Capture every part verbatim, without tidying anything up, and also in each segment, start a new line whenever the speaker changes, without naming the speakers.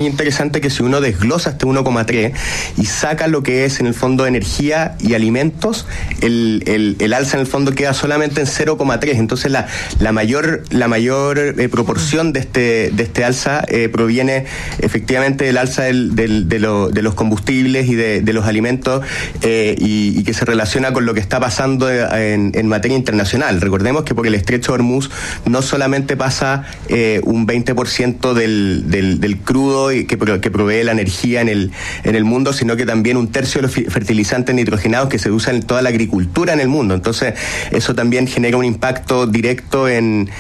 interesante que si uno desglosa este uno coma tres y saca lo que es en el fondo energía y alimentos, el, el, el alza en el fondo queda solamente en cero coma tres. Entonces la, la mayor, la mayor eh, proporción de este, de este alza eh, proviene efectivamente del alza del, del, de, lo, de los combustibles y de, de los alimentos eh, y, y que se relaciona con lo que está pasando en, en materia internacional. Recordemos que por el estrecho de Hormuz no solamente pasa eh, un veinte por ciento del, del, del crudo que, que provee la energía en el, en el mundo, sino que también un tercio de los fertilizantes nitrogenados que se usan en toda la agricultura en el mundo. Entonces, eso también genera un impacto directo en,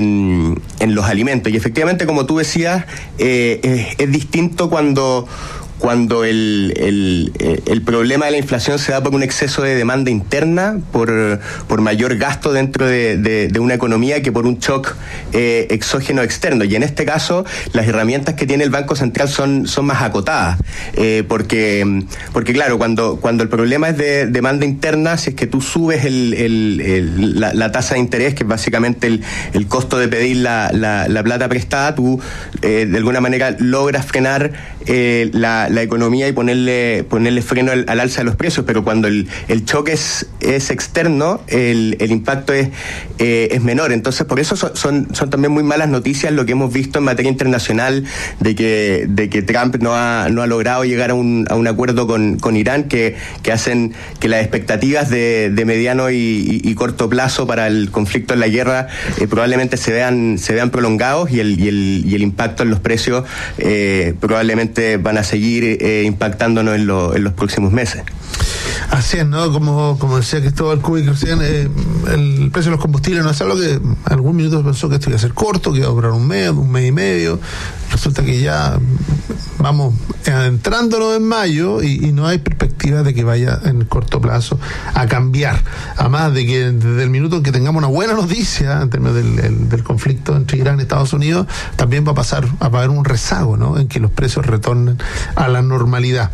en, en los alimentos. Y efectivamente, como tú decías, eh, es, es distinto cuando... cuando el, el, el problema de la inflación se da por un exceso de demanda interna, por, por mayor gasto dentro de, de, de una economía que por un shock eh, exógeno externo. Y en este caso, las herramientas que tiene el Banco Central son, son más acotadas, eh, porque, porque claro, cuando, cuando el problema es de demanda interna, si es que tú subes el, el, el, la, la tasa de interés, que es básicamente el, el costo de pedir la, la, la plata prestada, tú eh, de alguna manera logras frenar eh, la la economía y ponerle ponerle freno al, al alza de los precios, pero cuando el, el choque es, es externo, el, el impacto es, eh, es menor. Entonces, por eso son, son, son también muy malas noticias lo que hemos visto en materia internacional de que, de que Trump no ha, no ha logrado llegar a un, a un acuerdo con, con Irán, que, que hacen que las expectativas de, de mediano y, y, y corto plazo para el conflicto en la guerra eh, probablemente se vean, se vean prolongados y el, y el, y el impacto en los precios eh, probablemente van a seguir Eh, impactándonos en, lo, en los próximos meses.
Así es, ¿no? Como, como decía Cristóbal Kubik recién, eh, el precio de los combustibles no es algo que algún minuto pensó que esto iba a ser corto, que iba a durar un mes, un mes y medio. Resulta que ya vamos adentrándonos en mayo y, y no hay perspectiva de que vaya en corto plazo a cambiar. Además de que desde el minuto en que tengamos una buena noticia en términos del, el, del conflicto entre Irán y Estados Unidos, también va a pasar a haber un rezago, ¿no? En que los precios retornen a la normalidad.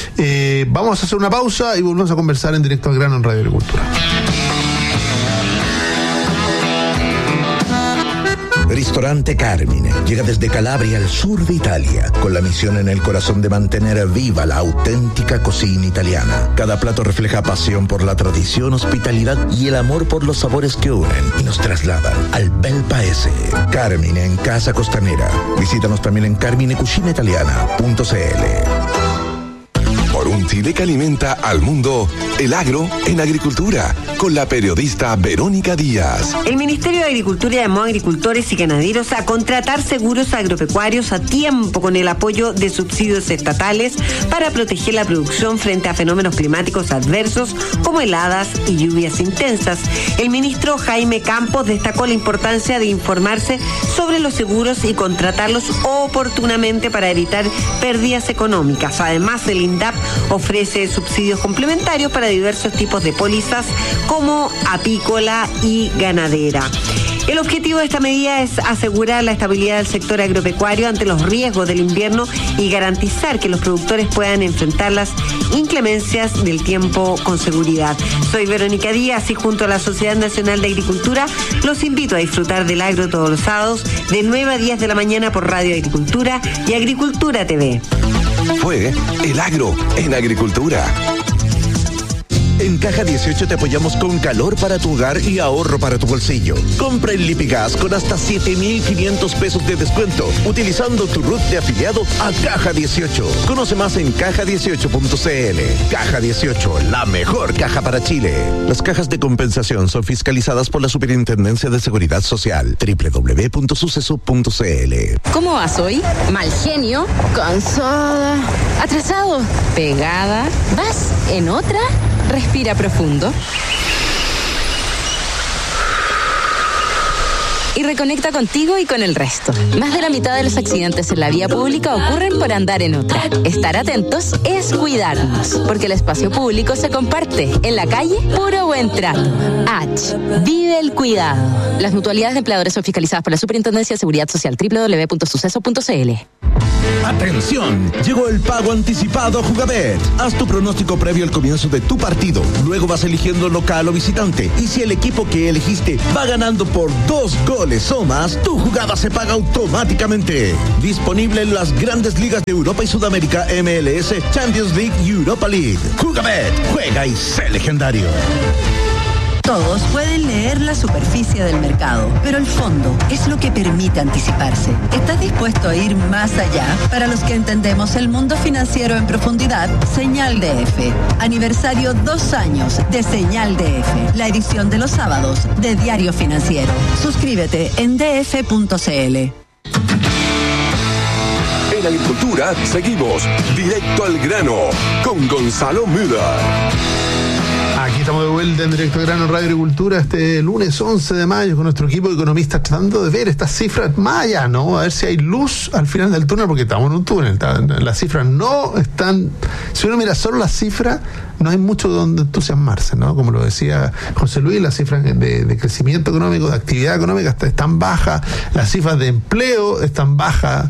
Eh, vamos a hacer una pausa y volvemos a conversar en Directo al Grano en Radio Agricultura.
Ristorante Carmine llega desde Calabria al sur de Italia, con la misión en el corazón de mantener viva la auténtica cocina italiana. Cada plato refleja pasión por la tradición, hospitalidad y el amor por los sabores que unen y nos trasladan al bel paese. Carmine en Casa Costanera. Visítanos también en carmine cucina italiana punto c l.
Por un Chile que alimenta al mundo, el agro en agricultura, con la periodista Verónica Díaz.
El Ministerio de Agricultura llamó a agricultores y ganaderos a contratar seguros agropecuarios a tiempo con el apoyo de subsidios estatales para proteger la producción frente a fenómenos climáticos adversos como heladas y lluvias intensas. El ministro Jaime Campos destacó la importancia de informarse sobre los seguros y contratarlos oportunamente para evitar pérdidas económicas. Además, el INDAP ofrece subsidios complementarios para diversos tipos de pólizas como apícola y ganadera. El objetivo de esta medida es asegurar la estabilidad del sector agropecuario ante los riesgos del invierno y garantizar que los productores puedan enfrentar las inclemencias del tiempo con seguridad. Soy Verónica Díaz y junto a la Sociedad Nacional de Agricultura los invito a disfrutar del agro todos los sábados de nueve a diez de la mañana por Radio Agricultura y Agricultura T V.
Fue el agro en agricultura.
En Caja dieciocho te apoyamos con calor para tu hogar y ahorro para tu bolsillo. Compra el Lipigas con hasta siete mil quinientos pesos de descuento utilizando tu R U T de afiliado a Caja dieciocho. Conoce más en caja dieciocho punto c l. Caja dieciocho, la mejor caja para Chile. Las cajas de compensación son fiscalizadas por la Superintendencia de Seguridad Social. doble u doble u doble u punto suceso punto c l.
¿Cómo vas hoy? Mal genio, cansada, atrasado, pegada. ¿Vas en otra? Respira profundo. Y reconecta contigo y con el resto. Más de la mitad de los accidentes en la vía pública ocurren por andar en otra. Estar atentos es cuidarnos, porque el espacio público se comparte. En la calle, puro buen trato. H. Vive el cuidado. Las mutualidades de empleadores son fiscalizadas por la Superintendencia de Seguridad Social. doble u doble u doble u punto suceso punto c l.
¡Atención! Llegó el pago anticipado a Jugabet. Haz tu pronóstico previo al comienzo de tu partido. Luego vas eligiendo local o visitante. Y si el equipo que elegiste va ganando por dos goles goles o más, tu jugada se paga automáticamente. Disponible en las grandes ligas de Europa y Sudamérica, M L S, Champions League y Europa League. Jugabet, juega y sé legendario.
Todos pueden leer la superficie del mercado, pero el fondo es lo que permite anticiparse. ¿Estás dispuesto a ir más allá? Para los que entendemos el mundo financiero en profundidad, Señal D F. Aniversario dos años de Señal D F, la edición de los sábados de Diario Financiero. Suscríbete en d f punto c l.
En Agricultura seguimos directo al grano con Gonzalo Müller.
Aquí estamos de vuelta en Directo Grano Radio Agricultura este lunes once de mayo con nuestro equipo de economistas tratando de ver estas cifras más allá, ¿no? A ver si hay luz al final del túnel, porque estamos en un túnel. Las cifras no están... Si uno mira solo las cifras, no hay mucho donde entusiasmarse, ¿no? Como lo decía José Luis, las cifras de, de crecimiento económico, de actividad económica están bajas, las cifras de empleo están bajas,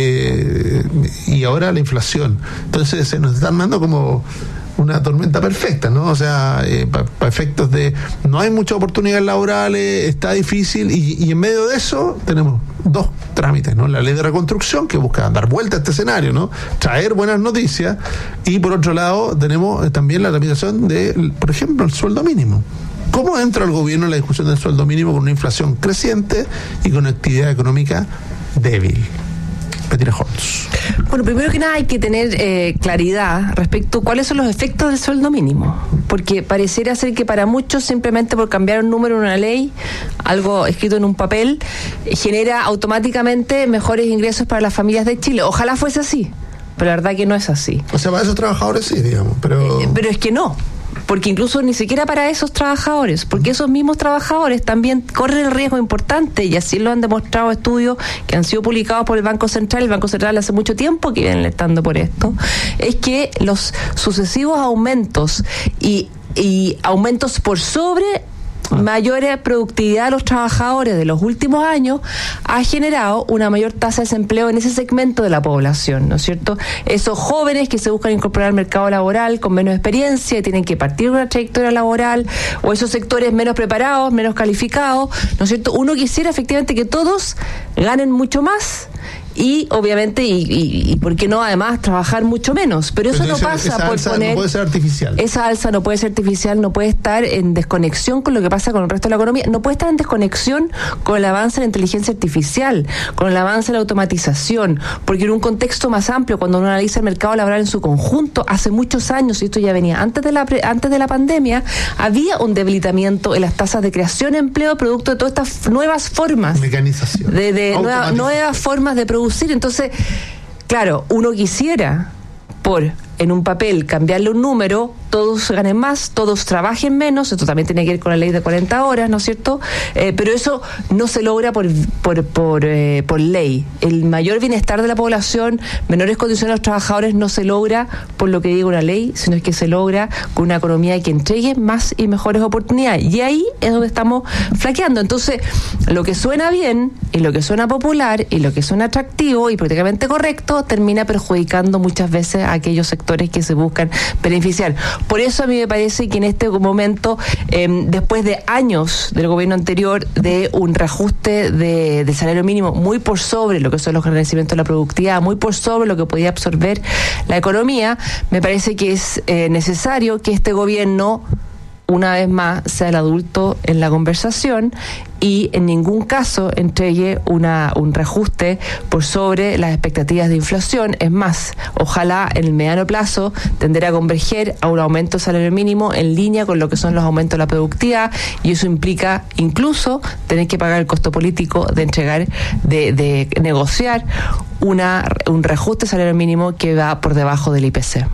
eh, y ahora la inflación. Entonces se nos están dando como una tormenta perfecta, ¿no? O sea, eh, para pa efectos de no hay muchas oportunidades laborales, está difícil, y, y en medio de eso tenemos dos trámites, ¿no? La ley de reconstrucción, que busca dar vuelta a este escenario, ¿no? Traer buenas noticias, y por otro lado tenemos eh, también la tramitación de, por ejemplo, el sueldo mínimo. ¿Cómo entra el gobierno en la discusión del sueldo mínimo con una inflación creciente y con actividad económica débil? Petina Holtz.
Bueno, primero que nada hay que tener eh, claridad respecto a cuáles son los efectos del sueldo mínimo, porque pareciera ser que para muchos simplemente por cambiar un número en una ley, algo escrito en un papel, genera automáticamente mejores ingresos para las familias de Chile. Ojalá fuese así, pero la verdad que no es así.
O sea, para esos trabajadores sí, digamos, pero...
Eh, pero es que no. Porque incluso ni siquiera para esos trabajadores, porque esos mismos trabajadores también corren el riesgo importante, y así lo han demostrado estudios que han sido publicados por el Banco Central. El Banco Central hace mucho tiempo que viene alertando por esto, es que los sucesivos aumentos y, y aumentos por sobre mayor productividad de los trabajadores de los últimos años ha generado una mayor tasa de desempleo en ese segmento de la población, ¿no es cierto? Esos jóvenes que se buscan incorporar al mercado laboral con menos experiencia y tienen que partir de una trayectoria laboral, o esos sectores menos preparados, menos calificados, ¿no es cierto? Uno quisiera efectivamente que todos ganen mucho más y obviamente, y, y, y por qué no, además, trabajar mucho menos. Pero eso no pasa por poner...
no puede ser artificial.
Esa alza no puede ser artificial, no puede estar en desconexión con lo que pasa con el resto de la economía, no puede estar en desconexión con el avance de la inteligencia artificial, con el avance de la automatización, porque en un contexto más amplio, cuando uno analiza el mercado laboral en su conjunto, hace muchos años, y esto ya venía antes de la pre, antes de la pandemia, había un debilitamiento en las tasas de creación de empleo producto de todas estas nuevas formas.
Mecanización.
De, de nueva, nuevas formas de producir. Entonces, claro, uno quisiera, por en un papel cambiarle un número, todos ganen más, todos trabajen menos. Esto también tiene que ver con la ley de cuarenta horas, ¿no es cierto? Eh, pero eso no se logra por por por, eh, por ley. El mayor bienestar de la población, menores condiciones de los trabajadores, no se logra por lo que diga una ley, sino que se logra con una economía que entregue más y mejores oportunidades. Y ahí es donde estamos flaqueando. Entonces, lo que suena bien, y lo que suena popular, y lo que suena atractivo y prácticamente correcto, termina perjudicando muchas veces a aquellos sectores que se buscan beneficiar. Por eso a mí me parece que en este momento, eh, después de años del gobierno anterior de un reajuste de, de salario mínimo muy por sobre lo que son los crecimientos de la productividad, muy por sobre lo que podía absorber la economía, me parece que es eh, necesario que este gobierno, una vez más, sea el adulto en la conversación y en ningún caso entregue una, un reajuste por sobre las expectativas de inflación. Es más, ojalá en el mediano plazo tender a converger a un aumento del salario mínimo en línea con lo que son los aumentos de la productividad, y eso implica incluso tener que pagar el costo político de entregar, de, de negociar una, un reajuste del salario mínimo que va por debajo del I P C.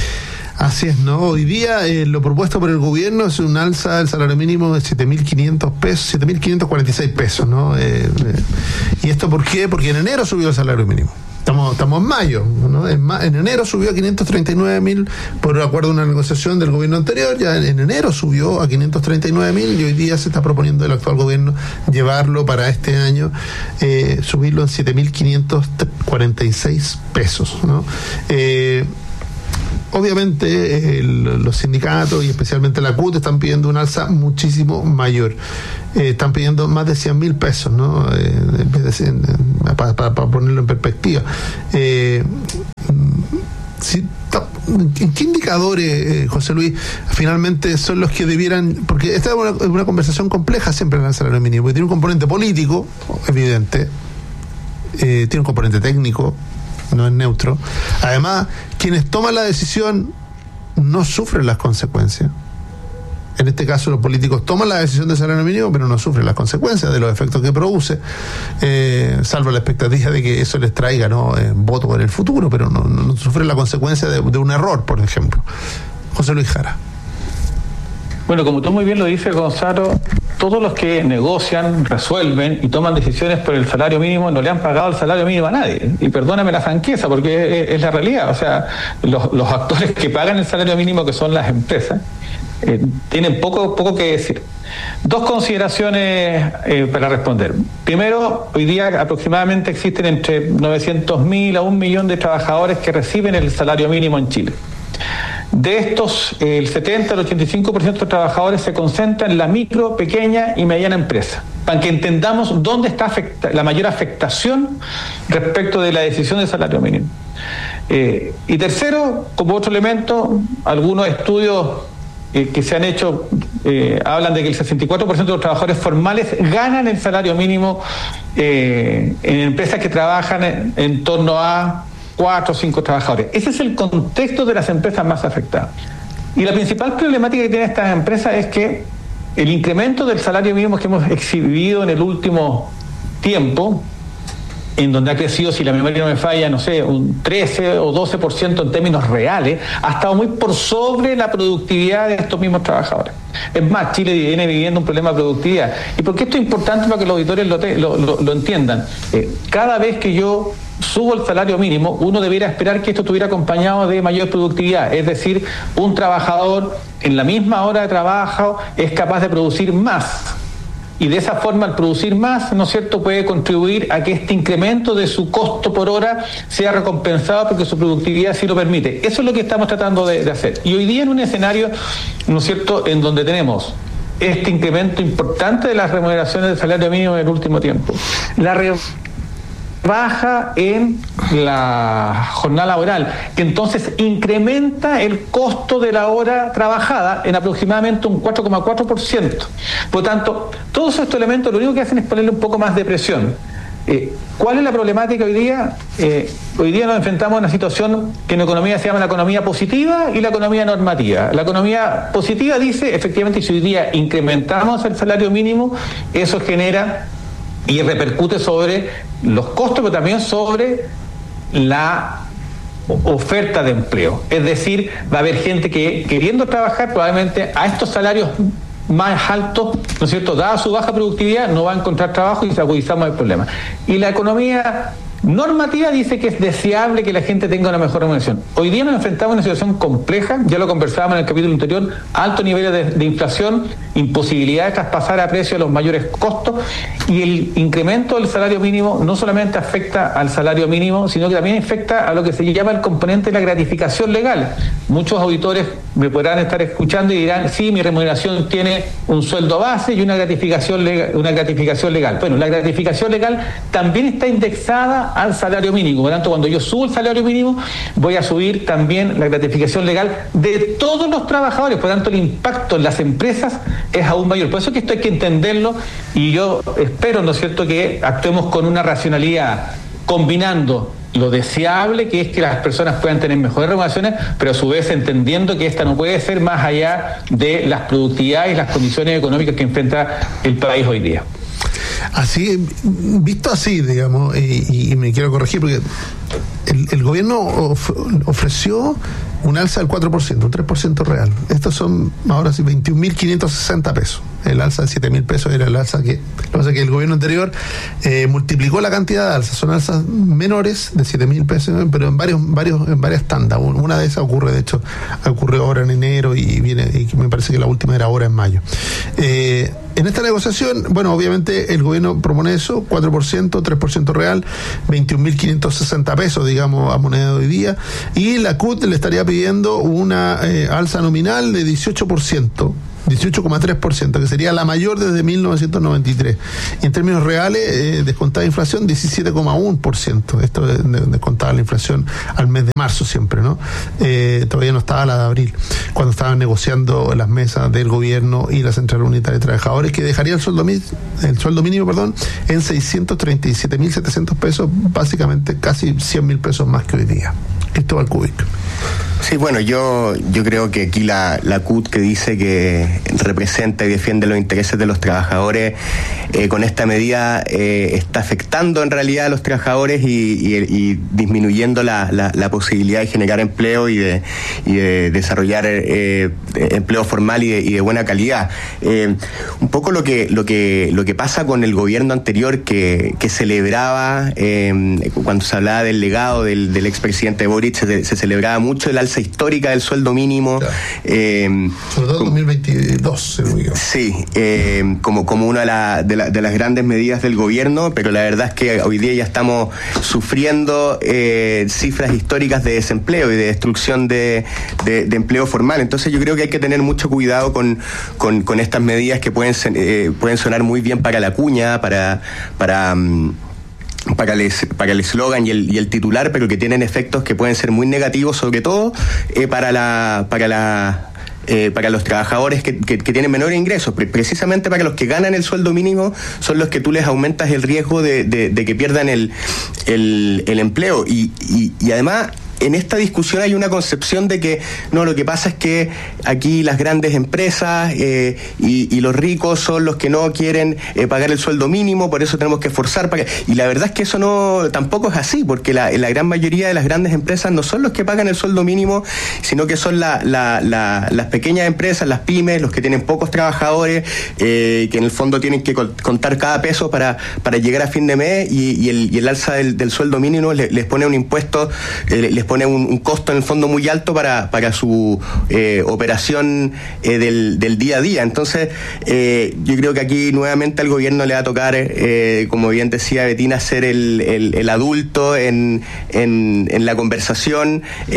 Así es, ¿no? Hoy día eh, lo propuesto por el gobierno es un alza del salario mínimo de siete mil quinientos pesos, siete mil quinientos cuarenta y seis pesos, ¿no? Eh, eh, ¿Y esto por qué? Porque en enero subió el salario mínimo. Estamos, estamos en mayo, ¿no? En, ma- en enero subió a quinientos treinta y nueve mil por acuerdo de una negociación del gobierno anterior. Ya en, en enero subió a quinientos treinta y nueve mil y hoy día se está proponiendo el actual gobierno llevarlo para este año, eh, subirlo en siete mil quinientos cuarenta y seis pesos, ¿no? Eh, obviamente el, los sindicatos y especialmente la C U T están pidiendo un alza muchísimo mayor. Eh, están pidiendo más de cien mil pesos, ¿no? Eh, en vez de cien, eh, para, para, para ponerlo en perspectiva. Eh, si, ¿En qué indicadores, eh, José Luis, finalmente son los que debieran? Porque esta es una, una conversación compleja siempre en el salario mínimo, porque tiene un componente político, evidente, eh, tiene un componente técnico, no es neutro. Además, quienes toman la decisión no sufren las consecuencias. En este caso, los políticos toman la decisión de salario mínimo, pero no sufren las consecuencias de los efectos que produce, eh, salvo la expectativa de que eso les traiga, ¿no?, eh, votos en el futuro, pero no, no, no sufren la consecuencia de, de un error, por ejemplo. José Luis Jara.
Bueno, como tú muy bien lo dices, Gonzalo, todos los que negocian, resuelven y toman decisiones por el salario mínimo no le han pagado el salario mínimo a nadie. Y perdóname la franqueza, porque es, es la realidad. O sea, los, los actores que pagan el salario mínimo, que son las empresas, eh, tienen poco, poco que decir. Dos consideraciones eh, para responder. Primero, hoy día aproximadamente existen entre novecientos mil a un millón de trabajadores que reciben el salario mínimo en Chile. De estos, el setenta al ochenta y cinco por ciento de trabajadores se concentran en la micro, pequeña y mediana empresa, para que entendamos dónde está afecta, la mayor afectación respecto de la decisión del salario mínimo. Eh, y tercero, como otro elemento, algunos estudios eh, que se han hecho eh, hablan de que el sesenta y cuatro por ciento de los trabajadores formales ganan el salario mínimo eh, en empresas que trabajan en, en torno a cuatro o cinco trabajadores. Ese es el contexto de las empresas más afectadas. Y la principal problemática que tienen estas empresas es que el incremento del salario mínimo que hemos exhibido en el último tiempo, en donde ha crecido, si la memoria no me falla, no sé, un trece o doce por ciento en términos reales, ha estado muy por sobre la productividad de estos mismos trabajadores. Es más, Chile viene viviendo un problema de productividad. ¿Y por qué esto es importante para que los auditores lo, te, lo, lo, lo entiendan? Eh, cada vez que yo subo el salario mínimo, uno debiera esperar que esto estuviera acompañado de mayor productividad, es decir, un trabajador en la misma hora de trabajo es capaz de producir más, y de esa forma, al producir más, ¿no es cierto?, puede contribuir a que este incremento de su costo por hora sea recompensado porque su productividad sí lo permite. Eso es lo que estamos tratando de, de hacer. Y hoy día en un escenario, ¿no es cierto?, en donde tenemos este incremento importante de las remuneraciones del salario mínimo en el último tiempo, la re baja en la jornada laboral, que entonces incrementa el costo de la hora trabajada en aproximadamente un cuatro coma cuatro por ciento. Por lo tanto, todos estos elementos lo único que hacen es ponerle un poco más de presión. Eh, ¿Cuál es la problemática hoy día? Eh, hoy día nos enfrentamos a una situación que en economía se llama la economía positiva y la economía normativa. La economía positiva dice, efectivamente, si hoy día incrementamos el salario mínimo, eso genera y repercute sobre los costos, pero también sobre la oferta de empleo. Es decir, va a haber gente que, queriendo trabajar, probablemente a estos salarios más altos, ¿no es cierto?, dada su baja productividad, no va a encontrar trabajo y se agudizamos el problema. Y la economía normativa dice que es deseable que la gente tenga una mejor remuneración. Hoy día nos enfrentamos a una situación compleja, ya lo conversábamos en el capítulo anterior, alto nivel de, de inflación, imposibilidad de traspasar a precio los mayores costos, y el incremento del salario mínimo no solamente afecta al salario mínimo, sino que también afecta a lo que se llama el componente de la gratificación legal. Muchos auditores me podrán estar escuchando y dirán, sí, mi remuneración tiene un sueldo base y una gratificación legal, una gratificación legal. Bueno, la gratificación legal también está indexada al salario mínimo. Por lo tanto, cuando yo subo el salario mínimo, voy a subir también la gratificación legal de todos los trabajadores. Por lo tanto, el impacto en las empresas es aún mayor. Por eso es que esto hay que entenderlo, y yo espero, ¿no es cierto?, que actuemos con una racionalidad, combinando lo deseable que es que las personas puedan tener mejores remuneraciones, pero a su vez entendiendo que esta no puede ser más allá de las productividades y las condiciones económicas que enfrenta el país hoy día.
Así, visto así, digamos, y, y me quiero corregir porque el, el gobierno of, ofreció un alza del cuatro por ciento, un tres por ciento real. Estos son ahora sí veintiún mil quinientos sesenta pesos. El alza de siete mil pesos era el alza que, lo que pasa es que el gobierno anterior eh, multiplicó la cantidad de alzas. Son alzas menores de siete mil pesos, pero en varios, varios, en varias tandas. Una de esas ocurre, de hecho, ocurrió ahora en enero y viene, y me parece que la última era ahora en mayo. Eh, En esta negociación, bueno, obviamente el gobierno propone eso, cuatro por ciento, tres por ciento real, veintiún mil quinientos sesenta pesos. pesos, digamos, a moneda de hoy día, y la C U T le estaría pidiendo una eh, alza nominal de dieciocho por ciento. dieciocho coma tres por ciento, que sería la mayor desde mil novecientos noventa y tres. Y en términos reales, eh, descontada inflación, diecisiete coma uno por ciento. Esto es de, descontada la inflación al mes de marzo siempre, ¿no? Eh, todavía no estaba la de abril, cuando estaban negociando las mesas del gobierno y la Central Unitaria de Trabajadores, que dejaría el sueldo, el sueldo mínimo perdón, en seiscientos treinta y siete mil setecientos pesos, básicamente casi cien mil pesos más que hoy día. Cristóbal Kubik.
Sí, bueno, yo yo creo que aquí la, la C U T, que dice que representa y defiende los intereses de los trabajadores, eh, con esta medida eh, está afectando en realidad a los trabajadores y, y, y disminuyendo la, la, la posibilidad de generar empleo y de, y de desarrollar eh, empleo formal y de, y de buena calidad. Eh, un poco lo que lo que lo que pasa con el gobierno anterior, que, que celebraba, eh, cuando se hablaba del legado del, del expresidente Boric, se, se celebraba mucho el alza histórica del sueldo mínimo.
Claro.
Eh,
Sobre todo en dos mil veintidós, se lo digo.
Sí, eh, como, como una de, la, de, la, de las grandes medidas del gobierno, pero la verdad es que hoy día ya estamos sufriendo eh, cifras históricas de desempleo y de destrucción de, de, de empleo formal. Entonces yo creo que hay que tener mucho cuidado con, con, con estas medidas que pueden, eh, pueden sonar muy bien para la cuña, para... para um, para el para el eslogan y el y el titular, pero que tienen efectos que pueden ser muy negativos, sobre todo eh, para la para la Eh, para los trabajadores que, que, que tienen menores ingresos. Precisamente para los que ganan el sueldo mínimo son los que tú les aumentas el riesgo de, de, de que pierdan el, el, el empleo. Y, y, y además, en esta discusión hay una concepción de que no, lo que pasa es que aquí las grandes empresas eh, y, y los ricos son los que no quieren eh, pagar el sueldo mínimo, por eso tenemos que forzar para que... Y la verdad es que eso no tampoco es así, porque la, la gran mayoría de las grandes empresas no son los que pagan el sueldo mínimo, sino que son la, la, la, las pequeñas empresas, las pymes, los que tienen pocos trabajadores, eh, que en el fondo tienen que contar cada peso para, para llegar a fin de mes, y, y, el, y el alza del, del sueldo mínimo les, les pone un impuesto, eh, les pone un, un costo en el fondo muy alto para, para su eh, operación eh, del, del día a día. Entonces, eh, yo creo que aquí nuevamente al gobierno le va a tocar, eh, como bien decía Betina, ser el, el, el adulto en, en, en la conversación,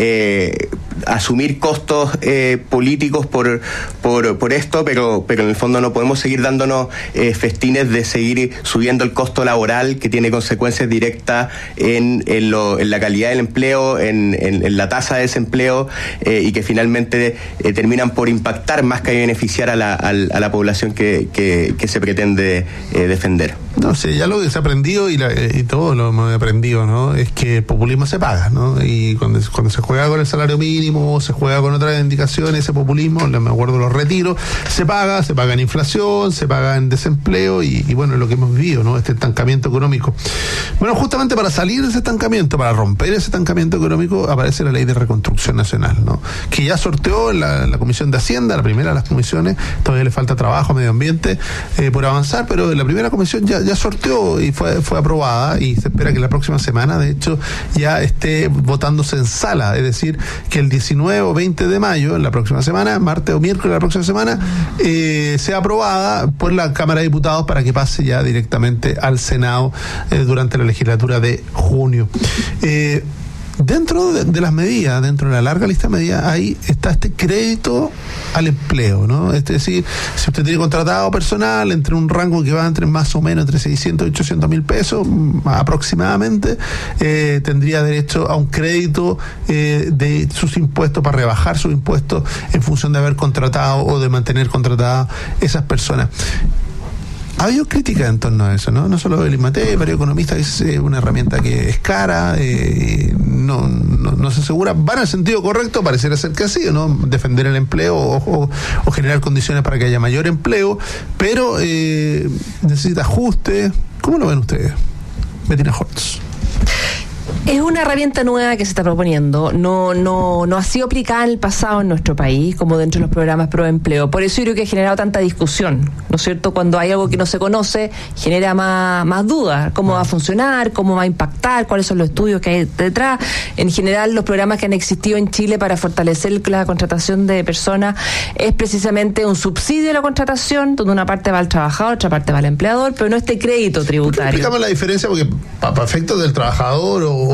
eh, asumir costos eh, políticos por, por, por esto, pero, pero en el fondo no podemos seguir dándonos eh, festines de seguir subiendo el costo laboral, que tiene consecuencias directas en, en, lo, en la calidad del empleo, en, en, en la tasa de desempleo, eh, y que finalmente eh, terminan por impactar más que beneficiar a la, a, a la población que, que, que se pretende eh, defender.
No sé, ya lo que se ha aprendido y, la, y todo lo hemos aprendido, ¿no? Es que el populismo se paga, ¿no? Y cuando, cuando se juega con el salario mínimo, se juega con otras indicaciones, ese populismo, me acuerdo los retiros, se paga, se paga en inflación, se paga en desempleo y, y bueno, lo que hemos vivido, ¿no? Este estancamiento económico. Bueno, justamente para salir de ese estancamiento, para romper ese estancamiento económico, aparece la Ley de Reconstrucción Nacional, ¿no? Que ya sorteó en la, la Comisión de Hacienda, la primera de las comisiones, todavía le falta trabajo, medio ambiente, eh, por avanzar, pero en la primera comisión ya ya sorteó y fue fue aprobada, y se espera que la próxima semana, de hecho, ya esté votándose en sala, es decir, que el diecinueve o veinte de mayo, en la próxima semana, martes o miércoles de la próxima semana, eh, sea aprobada por la Cámara de Diputados para que pase ya directamente al Senado eh, durante la legislatura de junio. Eh, Dentro de, de las medidas, dentro de la larga lista de medidas, ahí está este crédito al empleo, ¿no? Es decir, si usted tiene contratado personal entre un rango que va entre más o menos entre seiscientos y ochocientos mil pesos aproximadamente, eh, tendría derecho a un crédito eh, de sus impuestos para rebajar sus impuestos en función de haber contratado o de mantener contratadas esas personas. Ha habido crítica en torno a eso, ¿no? No solo el INMATE, varios economistas dicen es una herramienta que es cara, eh, no, no, no se asegura. Va en el sentido correcto, pareciera ser que así, ¿no? Defender el empleo o, o, o generar condiciones para que haya mayor empleo, pero eh, necesita ajuste. ¿Cómo lo ven ustedes? Betina Hortz.
Es una herramienta nueva que se está proponiendo. No, no, no ha sido aplicada en el pasado en nuestro país, como dentro de los programas pro empleo. Por eso yo creo que ha generado tanta discusión, ¿no es cierto? Cuando hay algo que no se conoce, genera más, más dudas. ¿Cómo va a funcionar? ¿Cómo va a impactar? ¿Cuáles son los estudios que hay detrás? En general, los programas que han existido en Chile para fortalecer la contratación de personas es precisamente un subsidio a la contratación, donde una parte va al trabajador, otra parte va al empleador, pero no este crédito tributario.
Explicamos la diferencia, porque para efectos del trabajador o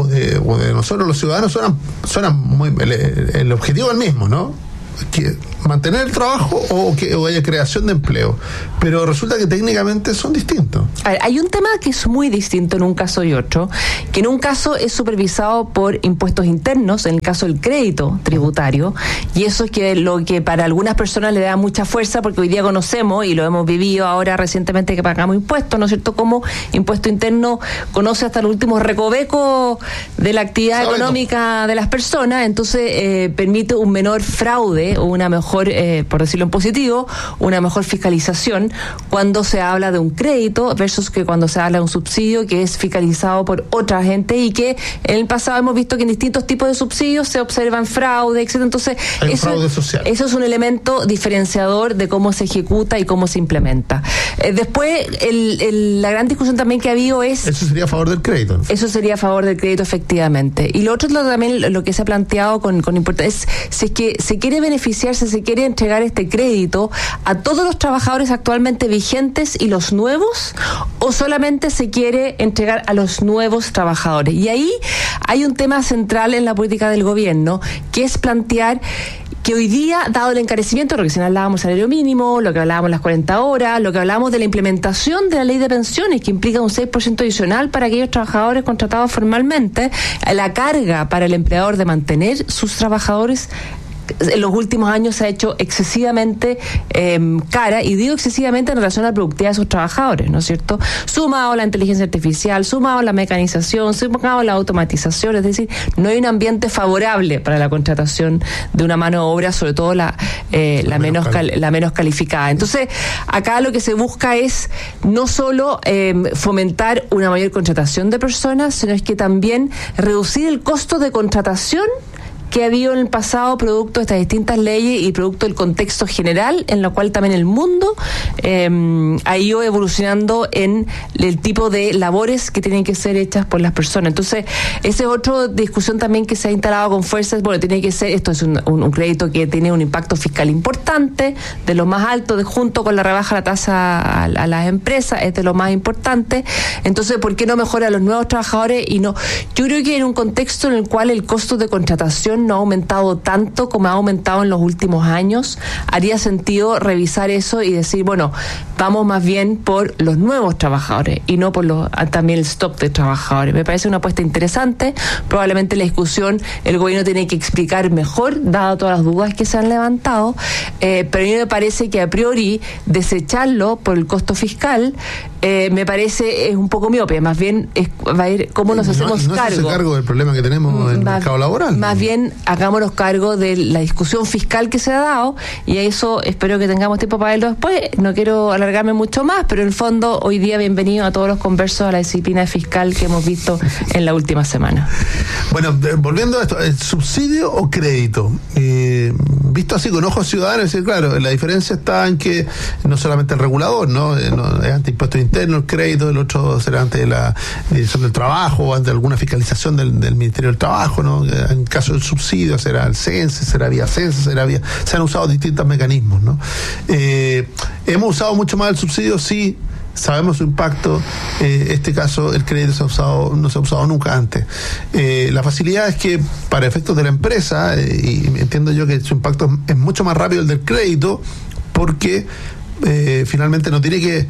o de, o de nosotros los ciudadanos suenan, suenan muy, el, el objetivo es el mismo, ¿no? Que mantener el trabajo o que o haya creación de empleo, pero resulta que técnicamente son distintos.
A ver, hay un tema que es muy distinto en un caso y otro, que en un caso es supervisado por impuestos internos, en el caso del crédito tributario, y eso es que lo que para algunas personas le da mucha fuerza, porque hoy día conocemos, y lo hemos vivido ahora recientemente que pagamos impuestos, ¿no es cierto?, como impuesto interno conoce hasta los últimos recovecos de la actividad
Sabe
económica todo de las personas, entonces eh, permite un menor fraude o una mejor, eh, por decirlo en positivo, una mejor fiscalización cuando se habla de un crédito versus que cuando se habla de un subsidio que es fiscalizado por otra gente, y que en el pasado hemos visto que en distintos tipos de subsidios se observan fraude, etcétera. Entonces,
Hay
eso,
un fraude social.
eso es un elemento diferenciador de cómo se ejecuta y cómo se implementa. Eh, después, el, el, la gran discusión también que ha habido es...
Eso sería a favor del crédito.
Eso sería a favor del crédito, efectivamente. Y lo otro es lo, también lo que se ha planteado con, con importancia, es si es que se quiere beneficiarse, se quiere entregar este crédito a todos los trabajadores actualmente vigentes y los nuevos, o solamente se quiere entregar a los nuevos trabajadores. Y ahí hay un tema central en la política del gobierno, que es plantear que hoy día, dado el encarecimiento, lo que recién hablábamos del salario mínimo, lo que hablábamos de las cuarenta horas, lo que hablábamos de la implementación de la ley de pensiones, que implica un seis por ciento adicional para aquellos trabajadores contratados formalmente, la carga para el empleador de mantener sus trabajadores en los últimos años se ha hecho excesivamente eh, cara, y digo excesivamente en relación a la productividad de sus trabajadores, ¿no es cierto? Sumado a la inteligencia artificial, sumado a la mecanización, sumado a la automatización, es decir, no hay un ambiente favorable para la contratación de una mano de obra, sobre todo la, eh, la, menos cal, la menos calificada. Entonces, acá lo que se busca es no solo eh, fomentar una mayor contratación de personas, sino es que también reducir el costo de contratación que ha habido en el pasado producto de estas distintas leyes y producto del contexto general en lo cual también el mundo eh, ha ido evolucionando en el tipo de labores que tienen que ser hechas por las personas. Entonces, esa es otra discusión también que se ha instalado con fuerzas. Bueno, tiene que ser, esto es un, un, un crédito que tiene un impacto fiscal importante, de lo más alto, de, junto con la rebaja de la tasa a, a las empresas, es de lo más importante. Entonces, ¿por qué no mejora a los nuevos trabajadores? Y no, yo creo que en un contexto en el cual el costo de contratación no ha aumentado tanto como ha aumentado en los últimos años, haría sentido revisar eso y decir, bueno, vamos más bien por los nuevos trabajadores y no por los también el stock de trabajadores. Me parece una apuesta interesante. Probablemente la discusión el gobierno tiene que explicar mejor, dado todas las dudas que se han levantado, eh, pero a mí me parece que a priori desecharlo por el costo fiscal eh, me parece es un poco miope. Más bien es, va a ir cómo nos
no,
hacemos
no
cargo.
No es cargo del problema que tenemos en el
más,
mercado laboral.
Más
¿no?
bien hagámonos cargo de la discusión fiscal que se ha dado, y a eso espero que tengamos tiempo para verlo después. No quiero alargarme mucho más, pero en el fondo hoy día bienvenido a todos los conversos a la disciplina fiscal que hemos visto en la última semana.
Bueno, de, volviendo a esto, ¿el subsidio o crédito? Eh, visto así con ojos ciudadanos, es decir, claro, la diferencia está en que no solamente el regulador, ¿no? Eh, no es ante impuestos internos el crédito, el otro será ante la Dirección del Trabajo o ante alguna fiscalización del, del Ministerio del Trabajo, ¿no? En caso del subsidio será el CENSE, será vía CENSE, será vía... Se han usado distintos mecanismos, ¿no? Eh, hemos usado mucho más el subsidio, sí. Sabemos su impacto. Eh, este caso, el crédito se ha usado, no se ha usado nunca antes. Eh, la facilidad es que, para efectos de la empresa, eh, y entiendo yo que su impacto es mucho más rápido el del crédito, porque eh, finalmente no tiene que.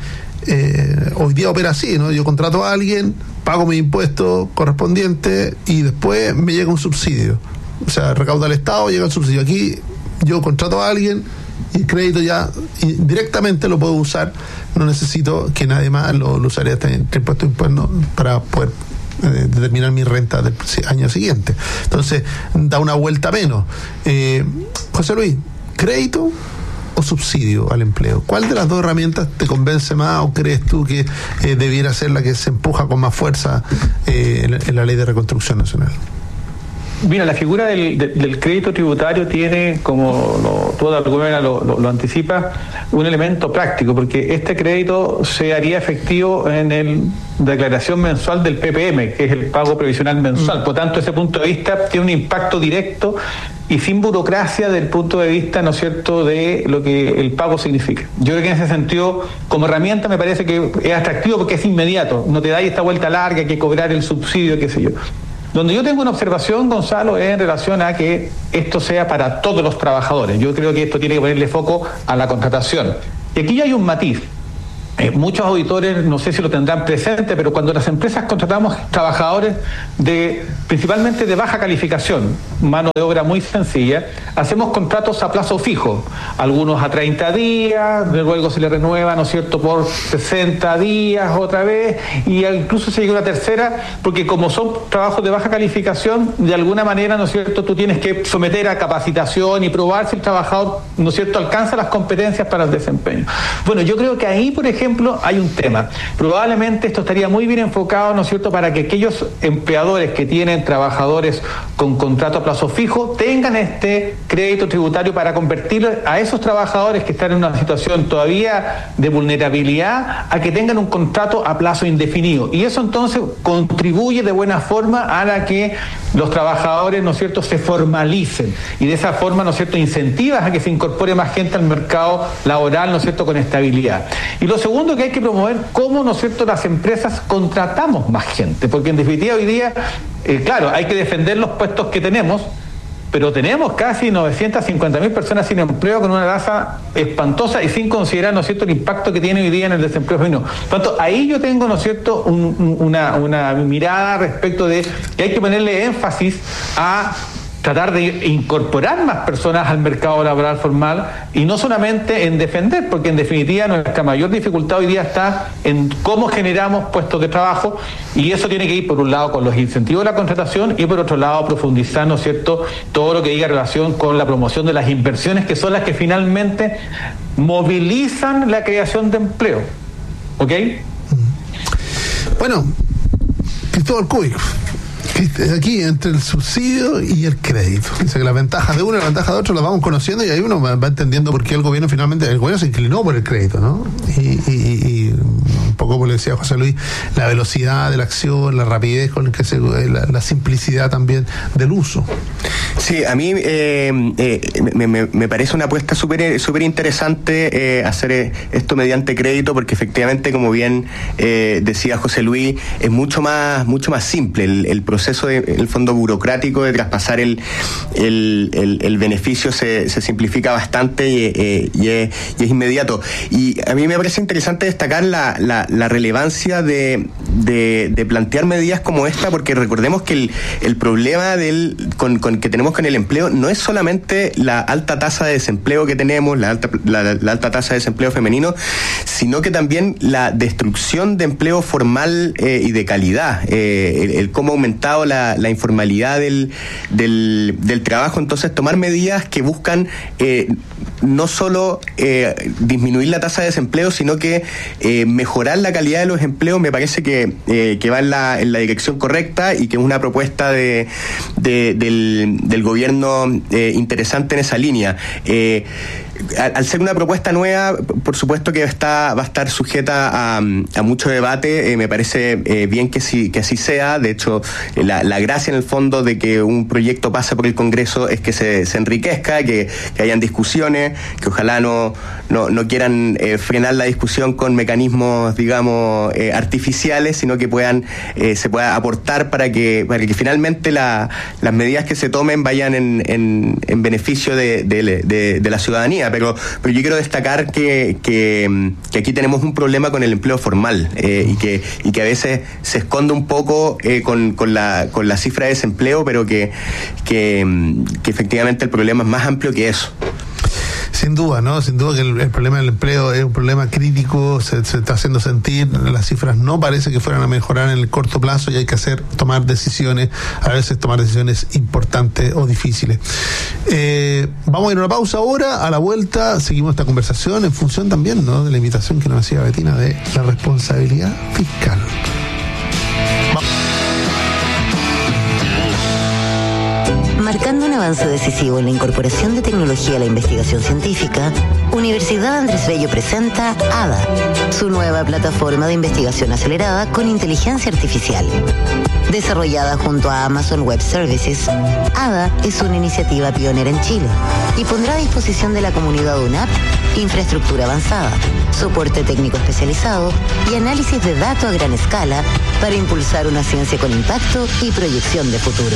Eh, hoy día opera así, ¿no? Yo contrato a alguien, pago mi impuesto correspondiente y después me llega un subsidio. O sea, recauda el Estado, llega el subsidio. Aquí yo contrato a alguien y el crédito ya directamente lo puedo usar, no necesito que nadie más lo, lo usaría este impuesto impuesto para poder eh, determinar mi renta del año siguiente. Entonces da una vuelta menos. eh, José Luis, ¿crédito o subsidio al empleo? ¿Cuál de las dos herramientas te convence más o crees tú que eh, debiera ser la que se empuja con más fuerza eh, en, en la Ley de Reconstrucción Nacional?
Mira, la figura del, del, del crédito tributario tiene, como lo, toda la gobierna lo, lo, lo anticipa, un elemento práctico, porque este crédito se haría efectivo en el declaración mensual del P P M, que es el pago previsional mensual. Mm. Por tanto, ese punto de vista tiene un impacto directo y sin burocracia del punto de vista, ¿no es cierto?, de lo que el pago significa. Yo creo que en ese sentido, como herramienta, me parece que es atractivo porque es inmediato. No te da esta vuelta larga, que cobrar el subsidio, qué sé yo. Donde yo tengo una observación, Gonzalo, es en relación a que esto sea para todos los trabajadores. Yo creo que esto tiene que ponerle foco a la contratación. Y aquí hay un matiz. Eh, muchos auditores, no sé si lo tendrán presente, pero cuando las empresas contratamos trabajadores de principalmente de baja calificación, mano de obra muy sencilla, hacemos contratos a plazo fijo, algunos a treinta días, luego se le renueva, ¿no es cierto?, por sesenta días otra vez, y incluso se llega a una tercera, porque como son trabajos de baja calificación, de alguna manera, ¿no es cierto?, tú tienes que someter a capacitación y probar si el trabajador, ¿no es cierto?, alcanza las competencias para el desempeño. Bueno, yo creo que ahí, por ejemplo, hay un tema. Probablemente esto estaría muy bien enfocado, ¿no es cierto?, para que aquellos empleadores que tienen trabajadores con contrato a plazo fijo tengan este crédito tributario para convertir a esos trabajadores que están en una situación todavía de vulnerabilidad a que tengan un contrato a plazo indefinido. Y eso entonces contribuye de buena forma a la que los trabajadores, ¿no es cierto?, se formalicen y de esa forma, ¿no es cierto?, incentivas a que se incorpore más gente al mercado laboral, ¿no es cierto?, con estabilidad. Y lo segundo que hay que promover, cómo, ¿no es cierto?, las empresas contratamos más gente, porque en definitiva hoy día, eh, claro, hay que defender los puestos que tenemos, pero tenemos casi novecientas cincuenta mil personas sin empleo con una tasa espantosa y sin considerar, ¿no es cierto?, el impacto que tiene hoy día en el desempleo femenino. Por tanto, ahí yo tengo, ¿no es cierto?, un, una, una mirada respecto de que hay que ponerle énfasis a tratar de incorporar más personas al mercado laboral formal y no solamente en defender, porque en definitiva nuestra mayor dificultad hoy día está en cómo generamos puestos de trabajo, y eso tiene que ir por un lado con los incentivos de la contratación y por otro lado profundizar, ¿no es cierto?, todo lo que diga relación con la promoción de las inversiones, que son las que finalmente movilizan la creación de empleo. ¿Ok?
Bueno, Cristóbal Cubich, aquí entre el subsidio y el crédito. Dice que las ventajas de uno y las ventajas de otro las vamos conociendo y ahí uno va entendiendo por qué el gobierno finalmente, el gobierno se inclinó por el crédito, ¿no? Y, y, y un poco, como le decía José Luis, la velocidad de la acción, la rapidez con la que se, la, la simplicidad también del uso.
Sí, a mí eh, eh, me, me, me parece una apuesta súper súper interesante eh, hacer esto mediante crédito, porque efectivamente, como bien eh, decía José Luis, es mucho más mucho más simple el, el proceso de, el fondo burocrático de traspasar el el, el, el beneficio se, se simplifica bastante y, eh, y, es, y es inmediato. Y a mí me parece interesante destacar la, la, la relevancia de, de, de plantear medidas como esta, porque recordemos que el, el problema del con, con que tenemos con el empleo no es solamente la alta tasa de desempleo que tenemos, la alta, la, la alta tasa de desempleo femenino, sino que también la destrucción de empleo formal eh, y de calidad, eh, el, el cómo ha aumentado la, la informalidad del, del, del trabajo. Entonces, tomar medidas que buscan eh, no solo eh, disminuir la tasa de desempleo, sino que eh, mejorar la calidad de los empleos, me parece que, eh, que va en la, en la dirección correcta y que es una propuesta de, de, del, del gobierno eh, interesante en esa línea. Eh, al, al ser una propuesta nueva, por supuesto que está va a estar sujeta a, a mucho debate. Eh, me parece eh, bien que sí, que así sea. De hecho, la, la gracia en el fondo de que un proyecto pase por el Congreso es que se, se enriquezca, que, que hayan discusiones, que ojalá no, no, no quieran eh, frenar la discusión con mecanismos, digamos, eh, artificiales, sino que puedan eh, se pueda aportar para que para que finalmente la, las medidas que se tomen vayan en, en, en beneficio de, de, de, de la ciudadanía. Pero, pero yo quiero destacar que, que, que aquí tenemos un problema con el empleo formal eh, y que y que a veces se esconde un poco eh, con, con la con la cifra de desempleo, pero que, que, que efectivamente el problema es más amplio que eso.
Sin duda, ¿no? Sin duda que el, el problema del empleo es un problema crítico, se, se está haciendo sentir, las cifras no parece que fueran a mejorar en el corto plazo y hay que hacer, tomar decisiones, a veces tomar decisiones importantes o difíciles. Eh, vamos a ir a una pausa ahora, a la vuelta seguimos esta conversación en función también, ¿no?, de la invitación que nos hacía Betina de la responsabilidad fiscal.
Marcando un avance decisivo en la incorporación de tecnología a la investigación científica, Universidad Andrés Bello presenta A D A, su nueva plataforma de investigación acelerada con inteligencia artificial. Desarrollada junto a Amazon Web Services, A D A es una iniciativa pionera en Chile y pondrá a disposición de la comunidad U N A P infraestructura avanzada, soporte técnico especializado y análisis de datos a gran escala para impulsar una ciencia con impacto y proyección de futuro.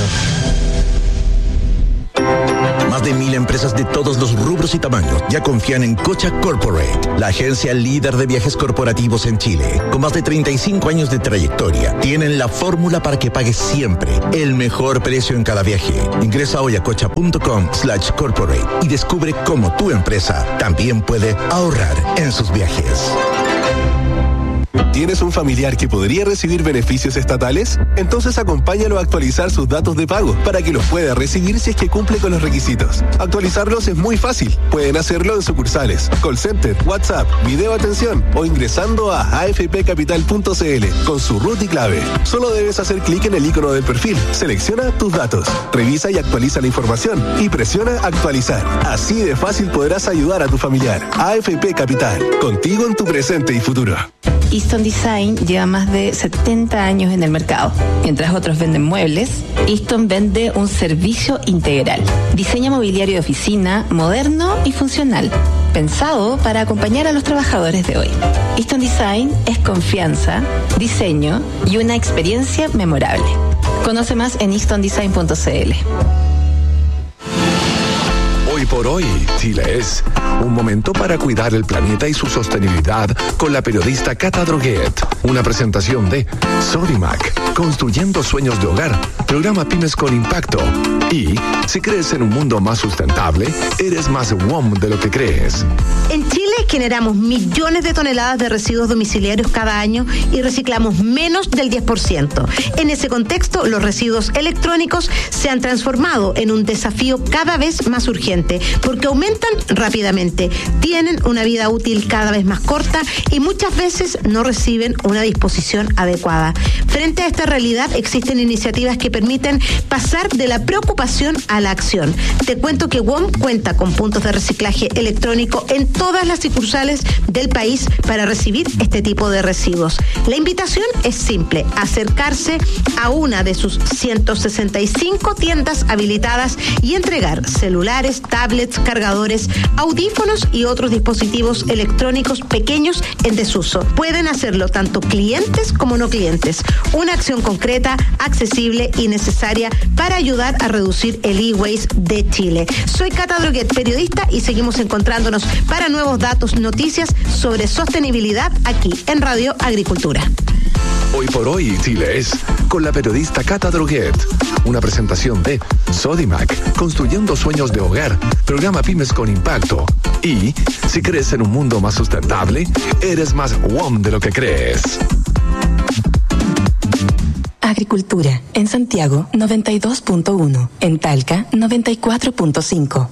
Más de mil empresas de todos los rubros y tamaños ya confían en Cocha Corporate, la agencia líder de viajes corporativos en Chile. Con más de treinta y cinco años de trayectoria, tienen la fórmula para que pagues siempre el mejor precio en cada viaje. Ingresa hoy a cocha.com slash corporate y descubre cómo tu empresa también puede ahorrar en sus viajes.
¿Tienes un familiar que podría recibir beneficios estatales? Entonces acompáñalo a actualizar sus datos de pago para que los pueda recibir si es que cumple con los requisitos. Actualizarlos es muy fácil. Pueden hacerlo en sucursales, call center, WhatsApp, video atención o ingresando a a f p capital punto c l con su root y clave. Solo debes hacer clic en el icono del perfil, selecciona tus datos, revisa y actualiza la información y presiona actualizar. Así de fácil podrás ayudar a tu familiar. A F P Capital, contigo en tu presente y futuro.
Easton Design lleva más de setenta años en el mercado. Mientras otros venden muebles, Easton vende un servicio integral. Diseño mobiliario de oficina, moderno y funcional, pensado para acompañar a los trabajadores de hoy. Easton Design es confianza, diseño y una experiencia memorable. Conoce más en easton design punto c l.
Hoy por hoy, Chile es un momento para cuidar el planeta y su sostenibilidad con la periodista Cata Droguet. Una presentación de Sodimac, construyendo sueños de hogar, programa Pymes con Impacto. Y si crees en un mundo más sustentable, eres más W O M de lo que crees.
En Chile generamos millones de toneladas de residuos domiciliarios cada año y reciclamos menos del diez por ciento. En ese contexto, los residuos electrónicos se han transformado en un desafío cada vez más urgente porque aumentan rápidamente, tienen una vida útil cada vez más corta y muchas veces no reciben una disposición adecuada. Frente a esta realidad existen iniciativas que permiten pasar de la preocupación a la acción. Te cuento que W O M cuenta con puntos de reciclaje electrónico en todas las sucursales del país para recibir este tipo de residuos. La invitación es simple: acercarse a una de sus ciento sesenta y cinco tiendas habilitadas y entregar celulares, tablets, cargadores, audífonos y otros dispositivos electrónicos pequeños en desuso. Pueden hacerlo tanto clientes como no clientes. Una acción concreta, accesible y necesaria para ayudar a reducir el e-waste de Chile. Soy Cata Droguet, periodista, y seguimos encontrándonos para nuevos datos, noticias sobre sostenibilidad aquí en Radio Agricultura.
Hoy por hoy, Chile es con la periodista Cata Droguet. Una presentación de Sodimac, construyendo sueños de hogar, programa Pymes con Impacto. Y si crees en un mundo más sustentable, eres más W O M de lo que crees.
Agricultura, en Santiago noventa y dos punto uno, en Talca noventa y cuatro punto cinco.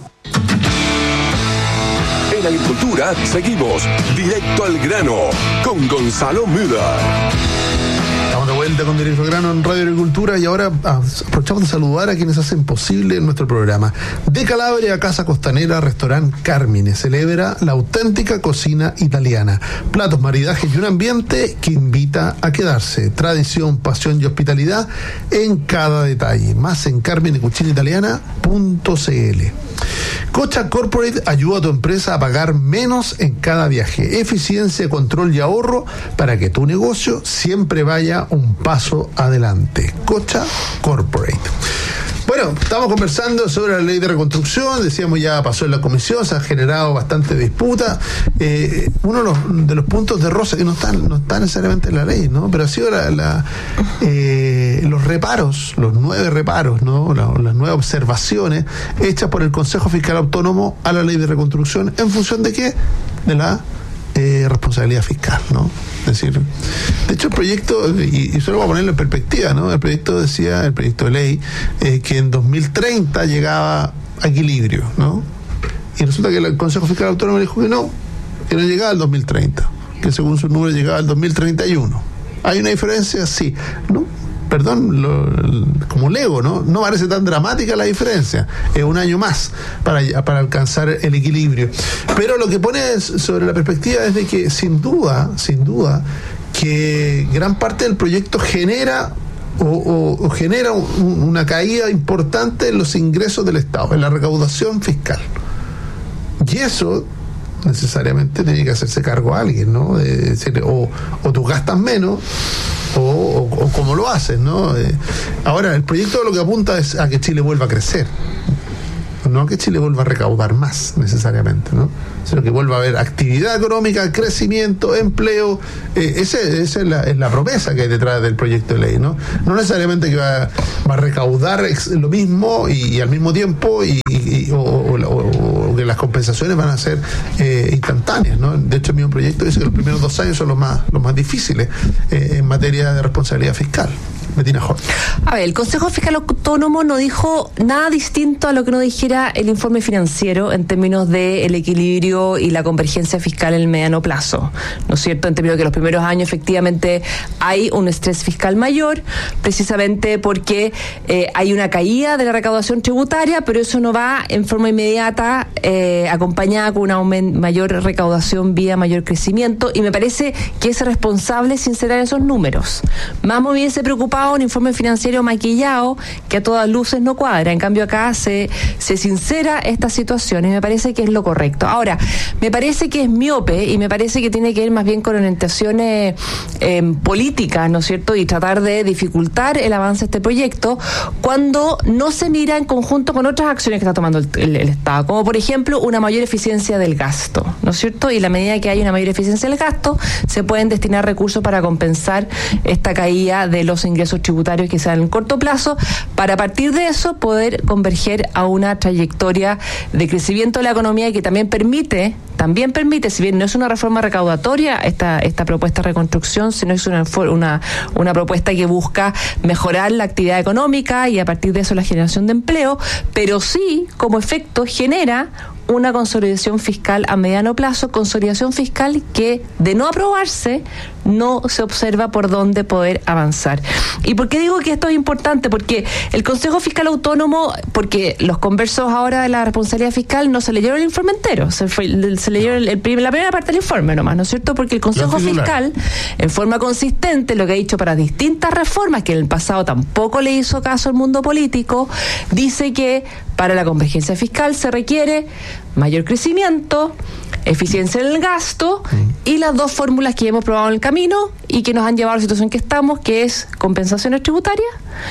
En Agricultura seguimos directo al grano con Gonzalo Müller.
Estamos de vuelta con Directo al Grano en Radio Agricultura y ahora aprovechamos de saludar a quienes hacen posible nuestro programa. De Calabria a Casa Costanera, Restaurante Carmine celebra la auténtica cocina italiana. Platos, maridajes y un ambiente que invita a quedarse. Tradición, pasión y hospitalidad en cada detalle. Más en carmine cucina italiana punto c l. Cocha Corporate ayuda a tu empresa a pagar menos en cada viaje. Eficiencia, control y ahorro para que tu negocio siempre vaya un paso adelante. Cocha Corporate. Bueno, estamos conversando sobre la ley de reconstrucción, decíamos ya pasó en la comisión, se ha generado bastante disputa. Eh, uno de los, de los puntos de rosa que no están, no está necesariamente en la ley, ¿no? Pero ha sido la, la, eh, los reparos, los nueve reparos, ¿no? La, las nueve observaciones hechas por el Consejo Fiscal Autónomo a la ley de reconstrucción, ¿en función de qué? De la eh, responsabilidad fiscal, ¿no? Es decir, de hecho el proyecto, y, y solo voy a ponerlo en perspectiva, ¿no? El proyecto decía, el proyecto de ley, eh, que en dos mil treinta llegaba a equilibrio, ¿no? Y resulta que el Consejo Fiscal Autónomo dijo que no, que no llegaba al dos mil treinta, que según su número llegaba al dos mil treinta y uno. ¿Hay una diferencia? Sí, ¿no? perdón, lo, como Lego, ¿no? No parece tan dramática la diferencia. Es un año más para, para alcanzar el equilibrio. Pero lo que pone sobre la perspectiva es de que sin duda, sin duda, que gran parte del proyecto genera o, o, o genera un, una caída importante en los ingresos del Estado, en la recaudación fiscal. Y eso necesariamente tiene que hacerse cargo a alguien, ¿no? De decir, o, o tú gastas menos o, o, o cómo lo haces, ¿no? Eh, ahora, el proyecto lo que apunta es a que Chile vuelva a crecer, no a que Chile vuelva a recaudar más necesariamente, ¿no? Sino que vuelva a haber actividad económica, crecimiento, empleo. Eh, ese, esa es la, es la promesa que hay detrás del proyecto de ley, ¿no? No necesariamente que va, va a recaudar ex, lo mismo y, y al mismo tiempo y, y, o, o, o, o que las compensaciones van a ser eh, instantáneas, ¿no? De hecho, el mismo proyecto dice que los primeros dos años son los más, los más difíciles eh, en materia de responsabilidad fiscal. Betina Jorge.
A ver, el Consejo Fiscal Autónomo no dijo nada distinto a lo que nos dijera el informe financiero en términos del equilibrio y la convergencia fiscal en el mediano plazo, ¿no es cierto? En términos de que los primeros años efectivamente hay un estrés fiscal mayor, precisamente porque eh, hay una caída de la recaudación tributaria, pero eso no va en forma inmediata eh, acompañada con una aument- mayor recaudación vía mayor crecimiento, y me parece que es responsable sincerar esos números. Más me hubiese preocupado un informe financiero maquillado que a todas luces no cuadra. En cambio acá se, se sincera esta situación y me parece que es lo correcto. Ahora, me parece que es miope y me parece que tiene que ver más bien con orientaciones eh, políticas, ¿no es cierto? Y tratar de dificultar el avance de este proyecto cuando no se mira en conjunto con otras acciones que está tomando el, el, el Estado, como por ejemplo una mayor eficiencia del gasto, ¿no es cierto? Y a la medida que hay una mayor eficiencia del gasto, se pueden destinar recursos para compensar esta caída de los ingresos tributarios que sean en corto plazo, para a partir de eso poder converger a una trayectoria de crecimiento de la economía y que también permite, también permite, si bien no es una reforma recaudatoria esta, esta propuesta de reconstrucción, sino es una, una, una propuesta que busca mejorar la actividad económica y a partir de eso la generación de empleo, pero sí, como efecto, genera una consolidación fiscal a mediano plazo, consolidación fiscal que, de no aprobarse, no se observa por dónde poder avanzar. ¿Y por qué digo que esto es importante? Porque el Consejo Fiscal Autónomo, porque los conversos ahora de la responsabilidad fiscal no se leyeron el informe entero, se, fue, se leyeron el, el, la primera parte del informe nomás, ¿no es cierto? Porque el Consejo Fiscal, en forma consistente, lo que ha dicho para distintas reformas, que en el pasado tampoco le hizo caso al mundo político, dice que para la convergencia fiscal se requiere mayor crecimiento, eficiencia en el gasto y las dos fórmulas que hemos probado en el camino y que nos han llevado a la situación que estamos, que es compensaciones tributarias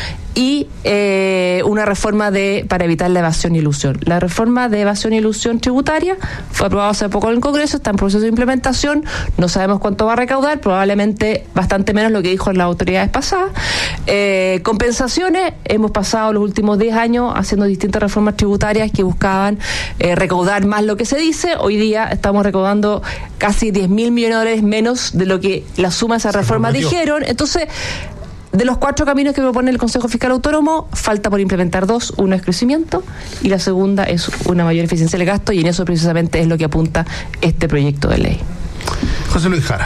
y eh, una reforma de para evitar la evasión y ilusión. La reforma de evasión y ilusión tributaria fue aprobada hace poco en el Congreso, está en proceso de implementación, no sabemos cuánto va a recaudar, probablemente bastante menos lo que dijo las autoridades pasadas. Eh, compensaciones, hemos pasado los últimos diez años haciendo distintas reformas tributarias que buscaban eh, recaudar más lo que se dice. Hoy día estamos recaudando casi diez mil millones de dólares menos de lo que la suma de esas reformas dijeron. Entonces, de los cuatro caminos que propone el Consejo Fiscal Autónomo, falta por implementar dos. Uno es crecimiento y la segunda es una mayor eficiencia del gasto, y en eso precisamente es lo que apunta este proyecto de ley.
José Luis Jara.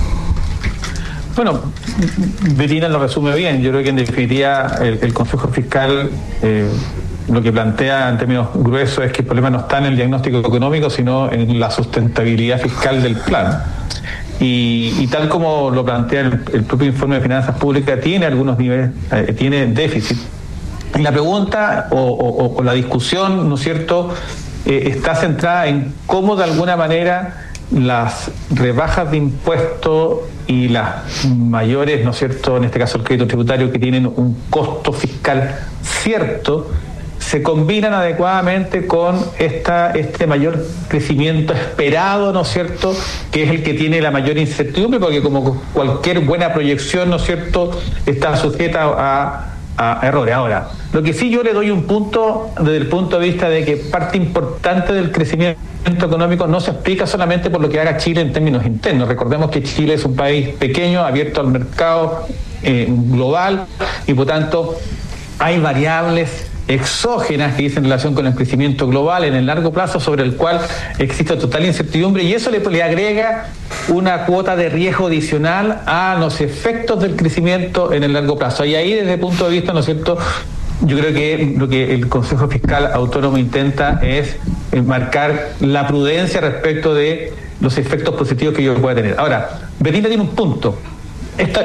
Bueno, Betina lo resume bien. Yo creo que en definitiva el, el Consejo Fiscal eh, lo que plantea en términos gruesos es que el problema no está en el diagnóstico económico, sino en la sustentabilidad fiscal del plan. Y, y tal como lo plantea el, el propio informe de finanzas públicas, tiene algunos niveles, eh, tiene déficit. Y la pregunta o, o, o la discusión, ¿no es cierto?, eh, está centrada en cómo de alguna manera las rebajas de impuestos y las mayores, ¿no es cierto?, en este caso el crédito tributario, que tienen un costo fiscal cierto, se combinan adecuadamente con esta, este mayor crecimiento esperado, ¿no es cierto?, que es el que tiene la mayor incertidumbre, porque como cualquier buena proyección, ¿no es cierto?, está sujeta a, a errores. Ahora, lo que sí yo le doy un punto desde el punto de vista de que parte importante del crecimiento económico no se explica solamente por lo que haga Chile en términos internos. Recordemos que Chile es un país pequeño, abierto al mercado eh, global, y por tanto hay variables exógenas que dicen relación con el crecimiento global en el largo plazo, sobre el cual existe total incertidumbre, y eso le, le agrega una cuota de riesgo adicional a los efectos del crecimiento en el largo plazo. Y ahí, desde el punto de vista, ¿no es cierto?, yo creo que lo que el Consejo Fiscal Autónomo intenta es marcar la prudencia respecto de los efectos positivos que ello puede tener. Ahora, Bettina tiene un punto. Esta,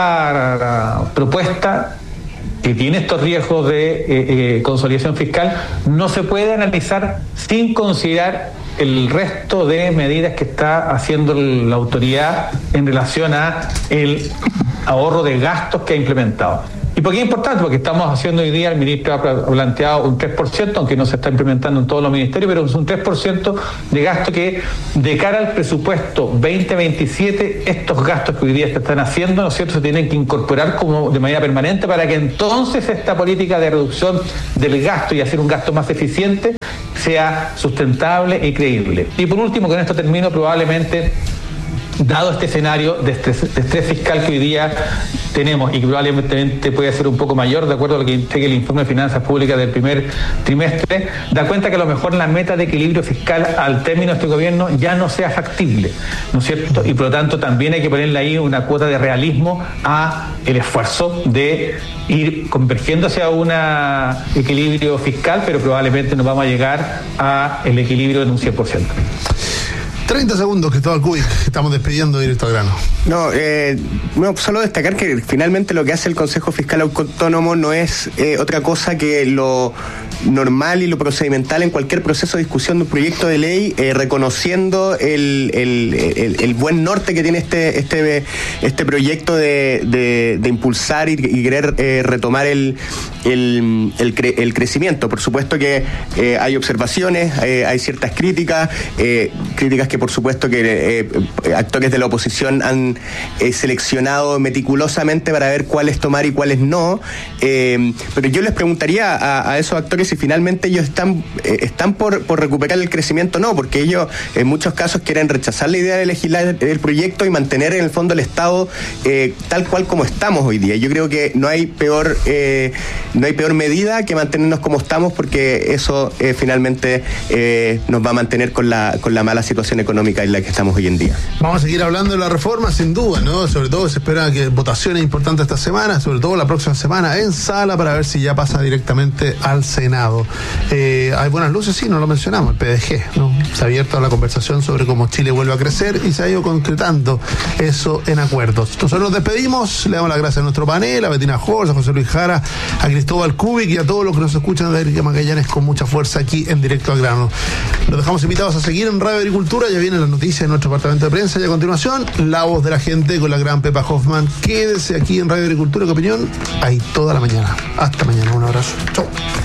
esta propuesta, que tiene estos riesgos de eh, eh, consolidación fiscal, no se puede analizar sin considerar el resto de medidas que está haciendo la autoridad en relación a el ahorro de gastos que ha implementado. ¿Y por qué es importante? Porque estamos haciendo hoy día, el ministro ha planteado un tres por ciento, aunque no se está implementando en todos los ministerios, pero es un tres por ciento de gasto que, de cara al presupuesto veinte veintisiete, estos gastos que hoy día se están haciendo, ¿no es cierto?, se tienen que incorporar como de manera permanente, para que entonces esta política de reducción del gasto y hacer un gasto más eficiente sea sustentable y creíble. Y por último, con esto termino, probablemente, dado este escenario de estrés, de estrés fiscal que hoy día tenemos y que probablemente puede ser un poco mayor, de acuerdo a lo que entregue el informe de finanzas públicas del primer trimestre, da cuenta que a lo mejor la meta de equilibrio fiscal al término de este gobierno ya no sea factible, ¿no es cierto? Y por lo tanto también hay que ponerle ahí una cuota de realismo a el esfuerzo de ir convergiendo hacia un equilibrio fiscal, pero probablemente no vamos a llegar a el equilibrio en un cien por ciento.
treinta segundos, Cristóbal Cubic, estamos despidiendo directo al grano.
No, eh, no, solo destacar que finalmente lo que hace el Consejo Fiscal Autónomo no es eh, otra cosa que lo normal y lo procedimental en cualquier proceso de discusión de un proyecto de ley, eh, reconociendo el, el, el, el buen norte que tiene este este este proyecto de, de, de impulsar y, y querer eh, retomar el el, el, cre, el crecimiento. Por supuesto que eh, hay observaciones, eh, hay ciertas críticas, eh, críticas que por supuesto que eh, actores de la oposición han eh, seleccionado meticulosamente para ver cuáles tomar y cuáles no, eh, pero yo les preguntaría a, a esos actores si finalmente ellos están eh, están por, por recuperar el crecimiento o no, porque ellos en muchos casos quieren rechazar la idea de legislar el proyecto y mantener en el fondo el Estado eh, tal cual como estamos hoy día. Yo creo que no hay peor eh, no hay peor medida que mantenernos como estamos, porque eso eh, finalmente eh, nos va a mantener con la con la mala situación económica en la que estamos hoy en día.
Vamos a seguir hablando de la reforma, sin duda, ¿no? Sobre todo se espera que votaciones importantes esta semana, sobre todo la próxima semana en sala, para ver si ya pasa directamente al Senado. Eh, hay buenas luces, sí, no lo mencionamos, el P D G, ¿no? Se ha abierto la conversación sobre cómo Chile vuelve a crecer y se ha ido concretando eso en acuerdos. Nosotros nos despedimos, le damos las gracias a nuestro panel, a Bettina Horst, a José Luis Jara, a Cristóbal Cubic y a todos los que nos escuchan de Erika Magallanes con mucha fuerza aquí en Directo al Grano. Los dejamos invitados a seguir en Radio Agricultura, ya vienen las noticias de nuestro departamento de prensa y a continuación la voz de la gente con la gran Pepa Hoffman. Quédese aquí en Radio Agricultura, ¿qué opinión? Hay toda la mañana. Hasta mañana, un abrazo. Chau.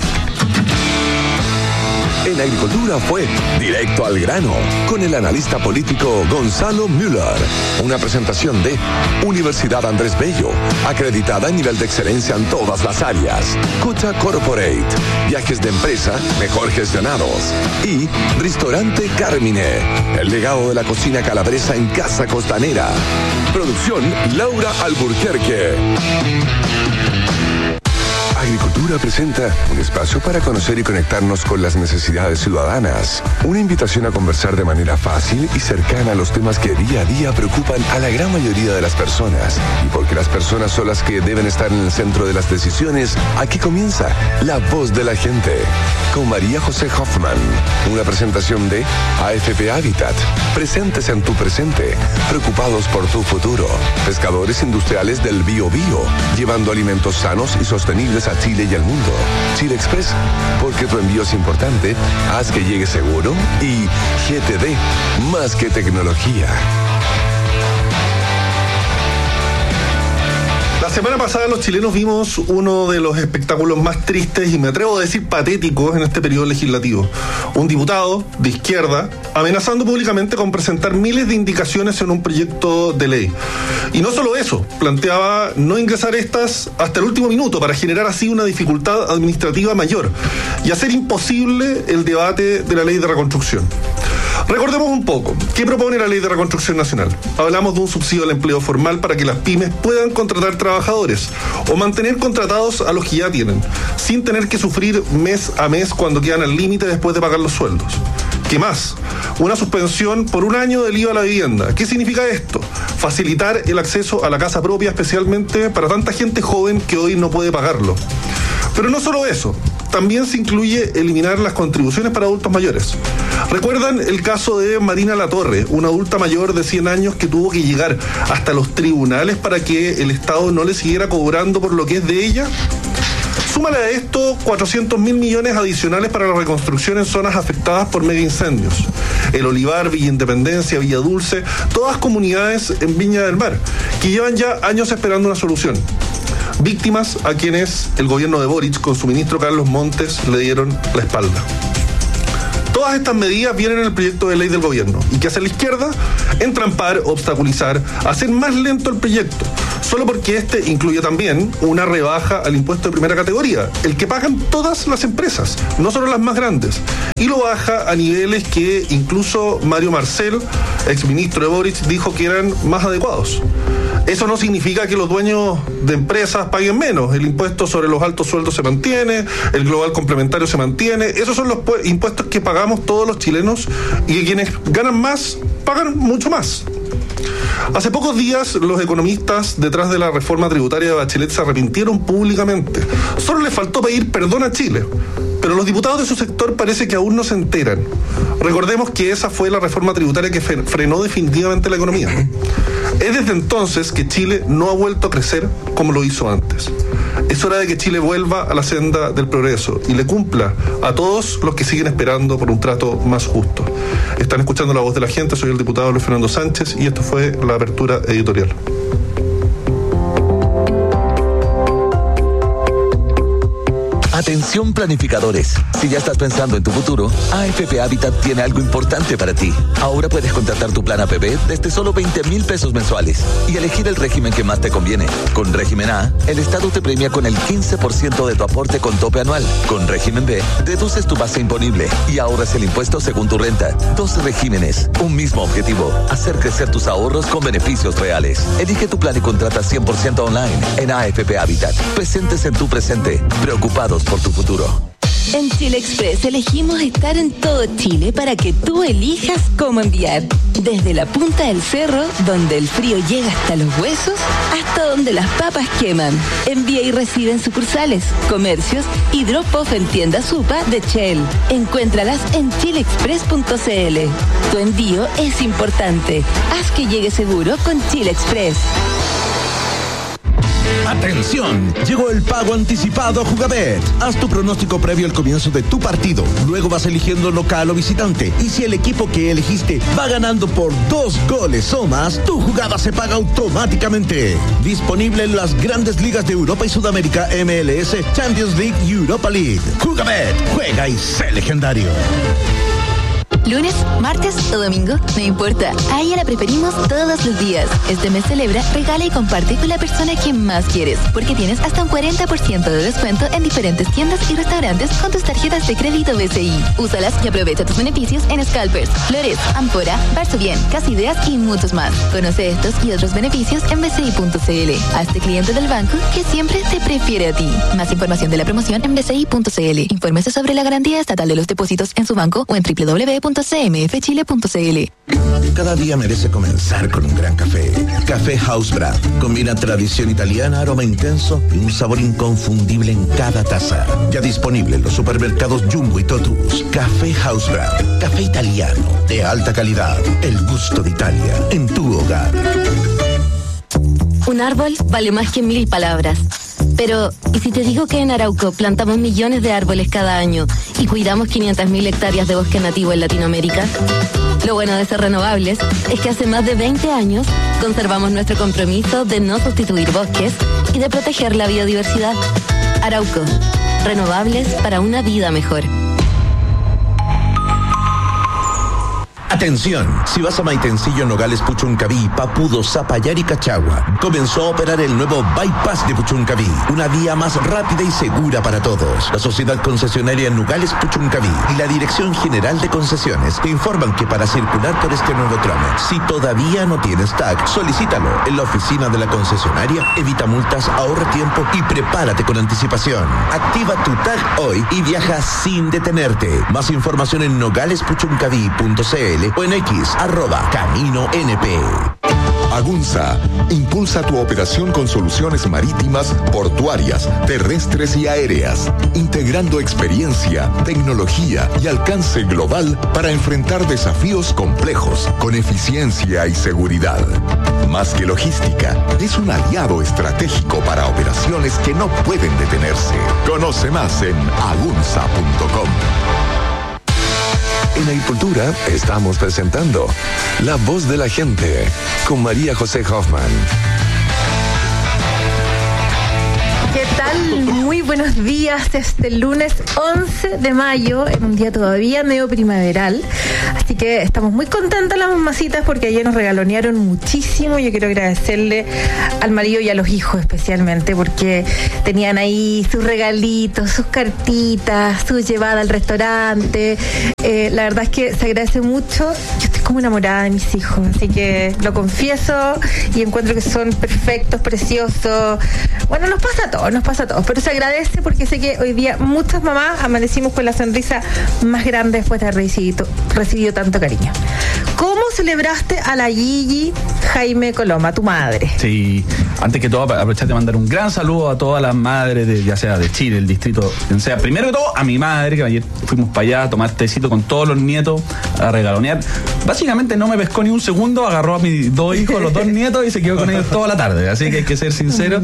En Agricultura fue Directo al Grano, con el analista político Gonzalo Müller. Una presentación de Universidad Andrés Bello, acreditada en nivel de excelencia en todas las áreas. Cucha Corporate, viajes de empresa mejor gestionados. Y Restaurante Carmine, el legado de la cocina calabresa en Casa Costanera. Producción Laura Alburquerque. Agricultura presenta un espacio para conocer y conectarnos con las necesidades ciudadanas. Una invitación a conversar de manera fácil y cercana a los temas que día a día preocupan a la gran mayoría de las personas. Y porque las personas son las que deben estar en el centro de las decisiones, aquí comienza La Voz de la Gente, con María José Hoffman. Una presentación de A F P Habitat. Presentes en tu presente, preocupados por tu futuro. Pescadores industriales del Bio Bio, llevando alimentos sanos y sostenibles a Chile y al mundo. Chile Express, porque tu envío es importante, haz que llegue seguro. Y G T D, más que tecnología.
La semana pasada los chilenos vimos uno de los espectáculos más tristes y me atrevo a decir patéticos en este periodo legislativo. Un diputado de izquierda amenazando públicamente con presentar miles de indicaciones en un proyecto de ley. Y no solo eso, planteaba no ingresar estas hasta el último minuto para generar así una dificultad administrativa mayor y hacer imposible el debate de la ley de reconstrucción. Recordemos un poco, ¿qué propone la Ley de Reconstrucción Nacional? Hablamos de un subsidio al empleo formal para que las pymes puedan contratar trabajadores o mantener contratados a los que ya tienen, sin tener que sufrir mes a mes cuando quedan al límite después de pagar los sueldos. ¿Qué más? Una suspensión por un año del I V A a la vivienda. ¿Qué significa esto? Facilitar el acceso a la casa propia, especialmente para tanta gente joven que hoy no puede pagarlo. Pero no solo eso, también se incluye eliminar las contribuciones para adultos mayores. ¿Recuerdan el caso de Marina Latorre, una adulta mayor de cien años que tuvo que llegar hasta los tribunales para que el Estado no le siguiera cobrando por lo que es de ella? Súmale a esto cuatrocientos mil millones adicionales para la reconstrucción en zonas afectadas por mega incendios. El Olivar, Villa Independencia, Villa Dulce, todas comunidades en Viña del Mar, que llevan ya años esperando una solución. Víctimas a quienes el gobierno de Boric, con su ministro Carlos Montes, le dieron la espalda. Todas estas medidas vienen en el proyecto de ley del gobierno. ¿Y qué hace la izquierda? Entrampar, obstaculizar, hacer más lento el proyecto. Solo porque este incluye también una rebaja al impuesto de primera categoría, el que pagan todas las empresas, no solo las más grandes. Y lo baja a niveles que incluso Mario Marcel, exministro de Boric, dijo que eran más adecuados. Eso no significa que los dueños de empresas paguen menos. El impuesto sobre los altos sueldos se mantiene, el global complementario se mantiene. Esos son los impuestos que pagamos todos los chilenos y que quienes ganan más pagan mucho más. Hace pocos días los economistas detrás de la reforma tributaria de Bachelet se arrepintieron públicamente. Solo les faltó pedir perdón a Chile. Pero los diputados de su sector parece que aún no se enteran. Recordemos que esa fue la reforma tributaria que frenó definitivamente la economía. Es desde entonces que Chile no ha vuelto a crecer como lo hizo antes. Es hora de que Chile vuelva a la senda del progreso y le cumpla a todos los que siguen esperando por un trato más justo. Están escuchando La Voz de la Gente, soy el diputado Luis Fernando Sánchez y esto fue la apertura editorial.
Atención planificadores, si ya estás pensando en tu futuro, A F P Habitat tiene algo importante para ti. Ahora puedes contratar tu plan A P B desde solo veinte mil pesos mensuales y elegir el régimen que más te conviene. Con régimen A, el Estado te premia con el quince por ciento de tu aporte con tope anual. Con régimen B, deduces tu base imponible y ahorras el impuesto según tu renta. Dos regímenes, un mismo objetivo, hacer crecer tus ahorros con beneficios reales. Elige tu plan y contrata cien por ciento online en A F P Habitat. Presentes en tu presente, preocupados por tu futuro.
En Chile Express elegimos estar en todo Chile para que tú elijas cómo enviar. Desde la punta del cerro, donde el frío llega hasta los huesos, hasta donde las papas queman. Envía y recibe en sucursales, comercios y drop-off en tiendas Supa de Shell. Encuéntralas en chile express punto c l. Tu envío es importante. Haz que llegue seguro con Chile Express.
¡Atención! Llegó el pago anticipado a Jugabet. Haz tu pronóstico previo al comienzo de tu partido. Luego vas eligiendo local o visitante. Y si el equipo que elegiste va ganando por dos goles o más, tu jugada se paga automáticamente. Disponible en las grandes ligas de Europa y Sudamérica, M L S, Champions League y Europa League. Jugabet, juega y sé legendario.
Lunes, martes o domingo, no importa. A ella la preferimos todos los días. Este mes celebra, regala y comparte con la persona que más quieres, porque tienes hasta un cuarenta por ciento de descuento en diferentes tiendas y restaurantes con tus tarjetas de crédito B C I. Úsalas y aprovecha tus beneficios en Scalpers, Flores, Ampora, Barso Bien, Casa Ideas y muchos más. Conoce estos y otros beneficios en b c i punto c l. Hazte cliente del banco que siempre te prefiere a ti. Más información de la promoción en b c i punto c l. Infórmese sobre la garantía estatal de los depósitos en su banco o en w w w punto c m f chile punto c l.
Cada día merece comenzar con un gran café. Café House Brand. Combina tradición italiana, aroma intenso y un sabor inconfundible en cada taza. Ya disponible en los supermercados Jumbo y Totus. Café House Brand. Café italiano de alta calidad. El gusto de Italia en tu hogar.
Un árbol vale más que mil palabras. Pero, ¿y si te digo que en Arauco plantamos millones de árboles cada año y cuidamos quinientas mil hectáreas de bosque nativo en Latinoamérica? Lo bueno de ser renovables es que hace más de veinte años conservamos nuestro compromiso de no sustituir bosques y de proteger la biodiversidad. Arauco, renovables para una vida mejor.
Atención, si vas a Maitencillo, Nogales, Puchuncaví, Papudo, Zapallar y Cachagua, comenzó a operar el nuevo Bypass de Puchuncaví, una vía más rápida y segura para todos. La sociedad concesionaria Nogales, Puchuncaví y la Dirección General de Concesiones te informan que para circular por este nuevo tramo, si todavía no tienes T A C, solicítalo en la oficina de la concesionaria, evita multas, ahorra tiempo y prepárate con anticipación. Activa tu T A C hoy y viaja sin detenerte. Más información en nogales puchuncaví punto c l o en X, arroba Camino N P.
Agunza impulsa tu operación con soluciones marítimas, portuarias, terrestres y aéreas, integrando experiencia, tecnología y alcance global para enfrentar desafíos complejos con eficiencia y seguridad. Más que logística, es un aliado estratégico para operaciones que no pueden detenerse. Conoce más en agunza punto com.
En Agricultura estamos presentando La Voz de la Gente con María José Hoffman.
¿Qué tal? Muy buenos días. Este lunes once de mayo, en un día todavía medio primaveral. Así que estamos muy contentas las mamacitas porque ayer nos regalonearon muchísimo. Yo quiero agradecerle al marido y a los hijos especialmente porque tenían ahí sus regalitos, sus cartitas, su llevada al restaurante. Eh, la verdad es que se agradece mucho. Yo estoy como enamorada de mis hijos, así que lo confieso y encuentro que son perfectos, preciosos. Bueno, nos pasa a todos, nos pasa a todos, pero se agradece porque sé que hoy día muchas mamás amanecimos con la sonrisa más grande después de haber recibido, recibido tanto cariño. ¿Cómo celebraste a la Gigi, Jaime Coloma, tu madre?
Sí, antes que todo aprovechar de mandar un gran saludo a todas las madres, de, ya sea de Chile, el distrito, quien sea. Primero que todo, a mi madre, que ayer fuimos para allá a tomar tecito con todos los nietos, a regalonear. Básicamente no me pescó ni un segundo, agarró a mis dos hijos, los dos nietos, y se quedó con ellos toda la tarde. Así que hay que ser sincero.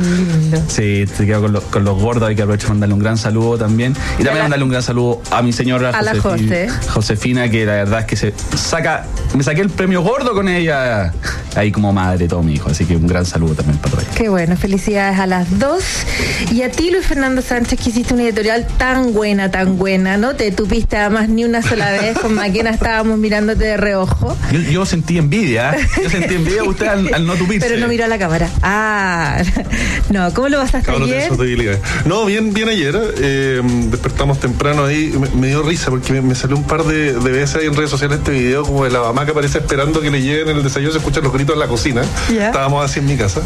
Sí, se quedó con, lo, con los gordos, hay que aprovechar de mandarle un gran saludo también. Y también mandarle un gran saludo a mi señora
a la José.
Josefina, que la verdad es que se saca, me saqué el premio gordo con ella, ahí como madre de todo mi hijo. Así que un gran saludo también para todos.
Qué bueno, felicidades a las dos. Y a ti, Luis Fernando Sánchez, que hiciste una editorial tan buena, tan buena, ¿no? Te tupiste además ni una sola vez, con Maquena estábamos mirándote de reojo.
Yo, yo sentí envidia, ¿eh? Yo sentí envidia a usted al, al no tupirse.
Pero no miró a la cámara. Ah, no, ¿cómo lo pasaste ayer?
No, bien, bien ayer. Eh, despertamos temprano ahí. Me, me dio risa porque me, me salió un par de, de veces ahí en redes sociales este video como de la mamá que aparece esperando que le lleguen el desayuno, se escuchan los gritos en la cocina. Yeah. Estábamos así en mi casa.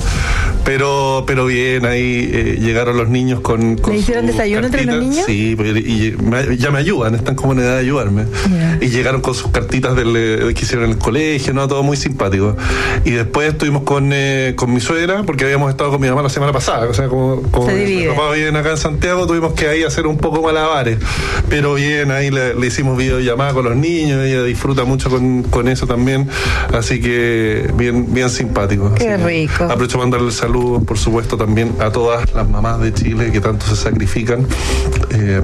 Pero, pero bien, ahí eh, llegaron los niños con. con
¿Le hicieron desayuno cartitas entre los niños?
Sí, y, y me, ya me ayudan, están como en edad de ayudarme. Yeah. Y llegaron con sus cartitas del, de, que hicieron en el colegio, ¿no? Todo muy simpático. Y después estuvimos con, eh, con mi suegra, porque habíamos estado con mi mamá la semana pasada. O sea, como, como mi papá viene acá en Santiago, tuvimos que ahí hacer un poco malabares. Pero bien, ahí le, le hicimos videollamada con los niños, ella disfruta mucho con, con eso también. Así que bien, bien simpático.
Qué así rico.
Aprovecho para mandarle saludos, por supuesto, también a todas las mamás de Chile que tanto se sacrifican. Eh,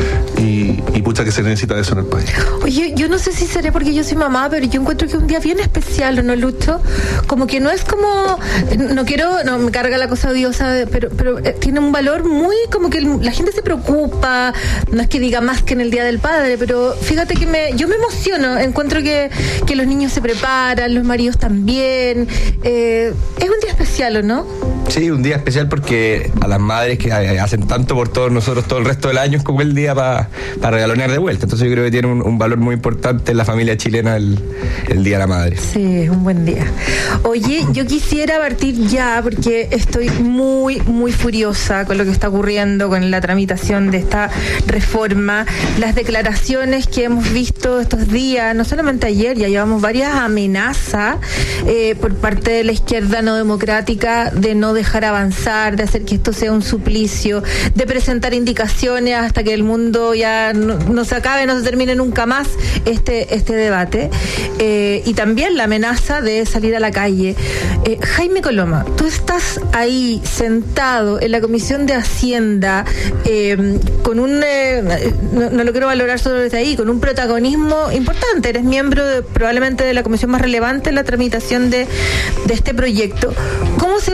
y, y pucha que se necesita eso en el país.
Oye, yo no sé si seré porque yo soy mamá, pero yo encuentro que es un día bien especial, ¿no, Lucho? Como que no es como, no quiero, no me carga la cosa odiosa, pero, pero eh, tiene un valor muy como que el, la gente se preocupa, no es que diga más que en el Día del Padre, pero fíjate que me, yo me emociono, encuentro que, que los niños se preparan, los maridos también, eh, es un día especial, ¿o no?
Sí, un día especial porque a las madres que hacen tanto por todos nosotros todo el resto del año es como el día para pa regalonear de vuelta. Entonces yo creo que tiene un, un valor muy importante en la familia chilena el, el Día de la Madre.
Sí, es un buen día. Oye, yo quisiera partir ya porque estoy muy, muy furiosa con lo que está ocurriendo con la tramitación de esta reforma. Las declaraciones que hemos visto estos días, no solamente ayer, ya llevamos varias amenazas eh, por parte de la izquierda no democrática de no dejar avanzar, de hacer que esto sea un suplicio, de presentar indicaciones hasta que el mundo ya no, no se acabe, no se termine nunca más este, este debate. Eh, y también la amenaza de salir a la calle. Eh, Jaime Coloma, tú estás ahí sentado en la Comisión de Hacienda eh, con un, eh, no, no lo quiero valorar solo desde ahí, con un protagonismo importante. Eres miembro de, probablemente de la comisión más relevante en la tramitación de, de este proyecto. ¿Cómo se ve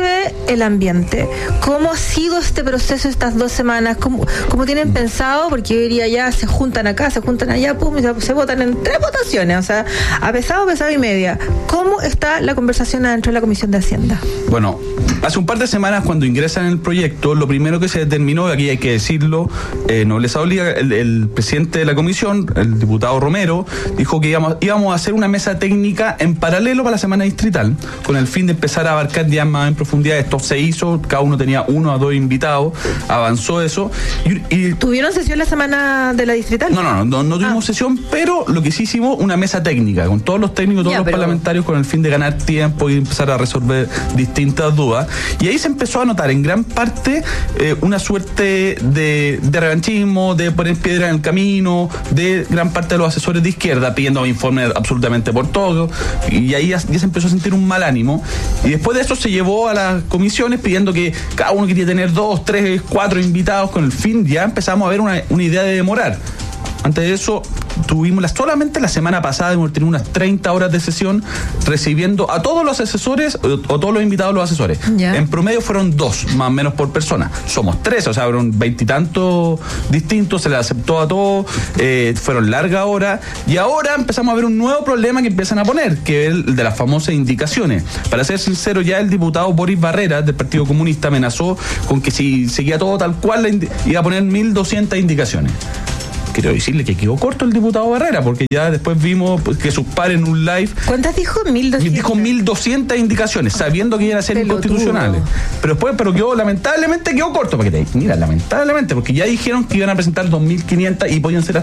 el ambiente. ¿Cómo ha sido este proceso estas dos semanas? ¿Cómo, cómo tienen pensado? Porque yo diría ya se juntan acá, se juntan allá, pum, y se, se votan en tres votaciones, o sea, a pesado, pesado y media. ¿Cómo está la conversación adentro de la Comisión de Hacienda?
Bueno, hace un par de semanas cuando ingresan en el proyecto, lo primero que se determinó, aquí hay que decirlo, eh, nobleza obliga, el, el presidente de la comisión, el diputado Romero, dijo que íbamos, íbamos a hacer una mesa técnica en paralelo para la semana distrital, con el fin de empezar a abarcar ya más en profundidad. Esto se hizo, cada uno tenía uno a dos invitados, avanzó eso. Y, y
¿Tuvieron sesión la semana de la distrital?
No, no, no, no, no tuvimos ah. sesión, pero lo que sí hicimos, una mesa técnica, con todos los técnicos, todos ya, los pero... parlamentarios, con el fin de ganar tiempo y empezar a resolver distintas dudas. Y ahí se empezó a notar en gran parte eh, una suerte de, de revanchismo, de poner piedra en el camino, de gran parte de los asesores de izquierda pidiendo informes absolutamente por todo, y ahí ya, ya se empezó a sentir un mal ánimo, y después de eso se llevó a las comisiones pidiendo que cada uno quería tener dos, tres, cuatro invitados, con el fin, ya empezamos a ver una, una idea de demorar. Antes de eso, tuvimos la, solamente la semana pasada hemos tenido unas treinta horas de sesión recibiendo a todos los asesores o, o todos los invitados los asesores. Ya. En promedio fueron dos, más o menos por persona. Somos tres, o sea, fueron veintitantos distintos, se les aceptó a todos, eh, fueron largas horas, y ahora empezamos a ver un nuevo problema que empiezan a poner, que es el de las famosas indicaciones. Para ser sincero, ya el diputado Boris Barrera del Partido Comunista amenazó con que si seguía todo tal cual iba a poner mil doscientas indicaciones. Quiero decirle que quedó corto el diputado Barrera, porque ya después vimos que sus pares en un live...
¿Cuántas dijo? mil doscientas.
Dijo mil doscientas indicaciones, sabiendo que iban a ser inconstitucionales. Pero después, pero quedó, lamentablemente quedó corto, para que te mira, lamentablemente, porque ya dijeron que iban a presentar dos mil quinientas y podían ser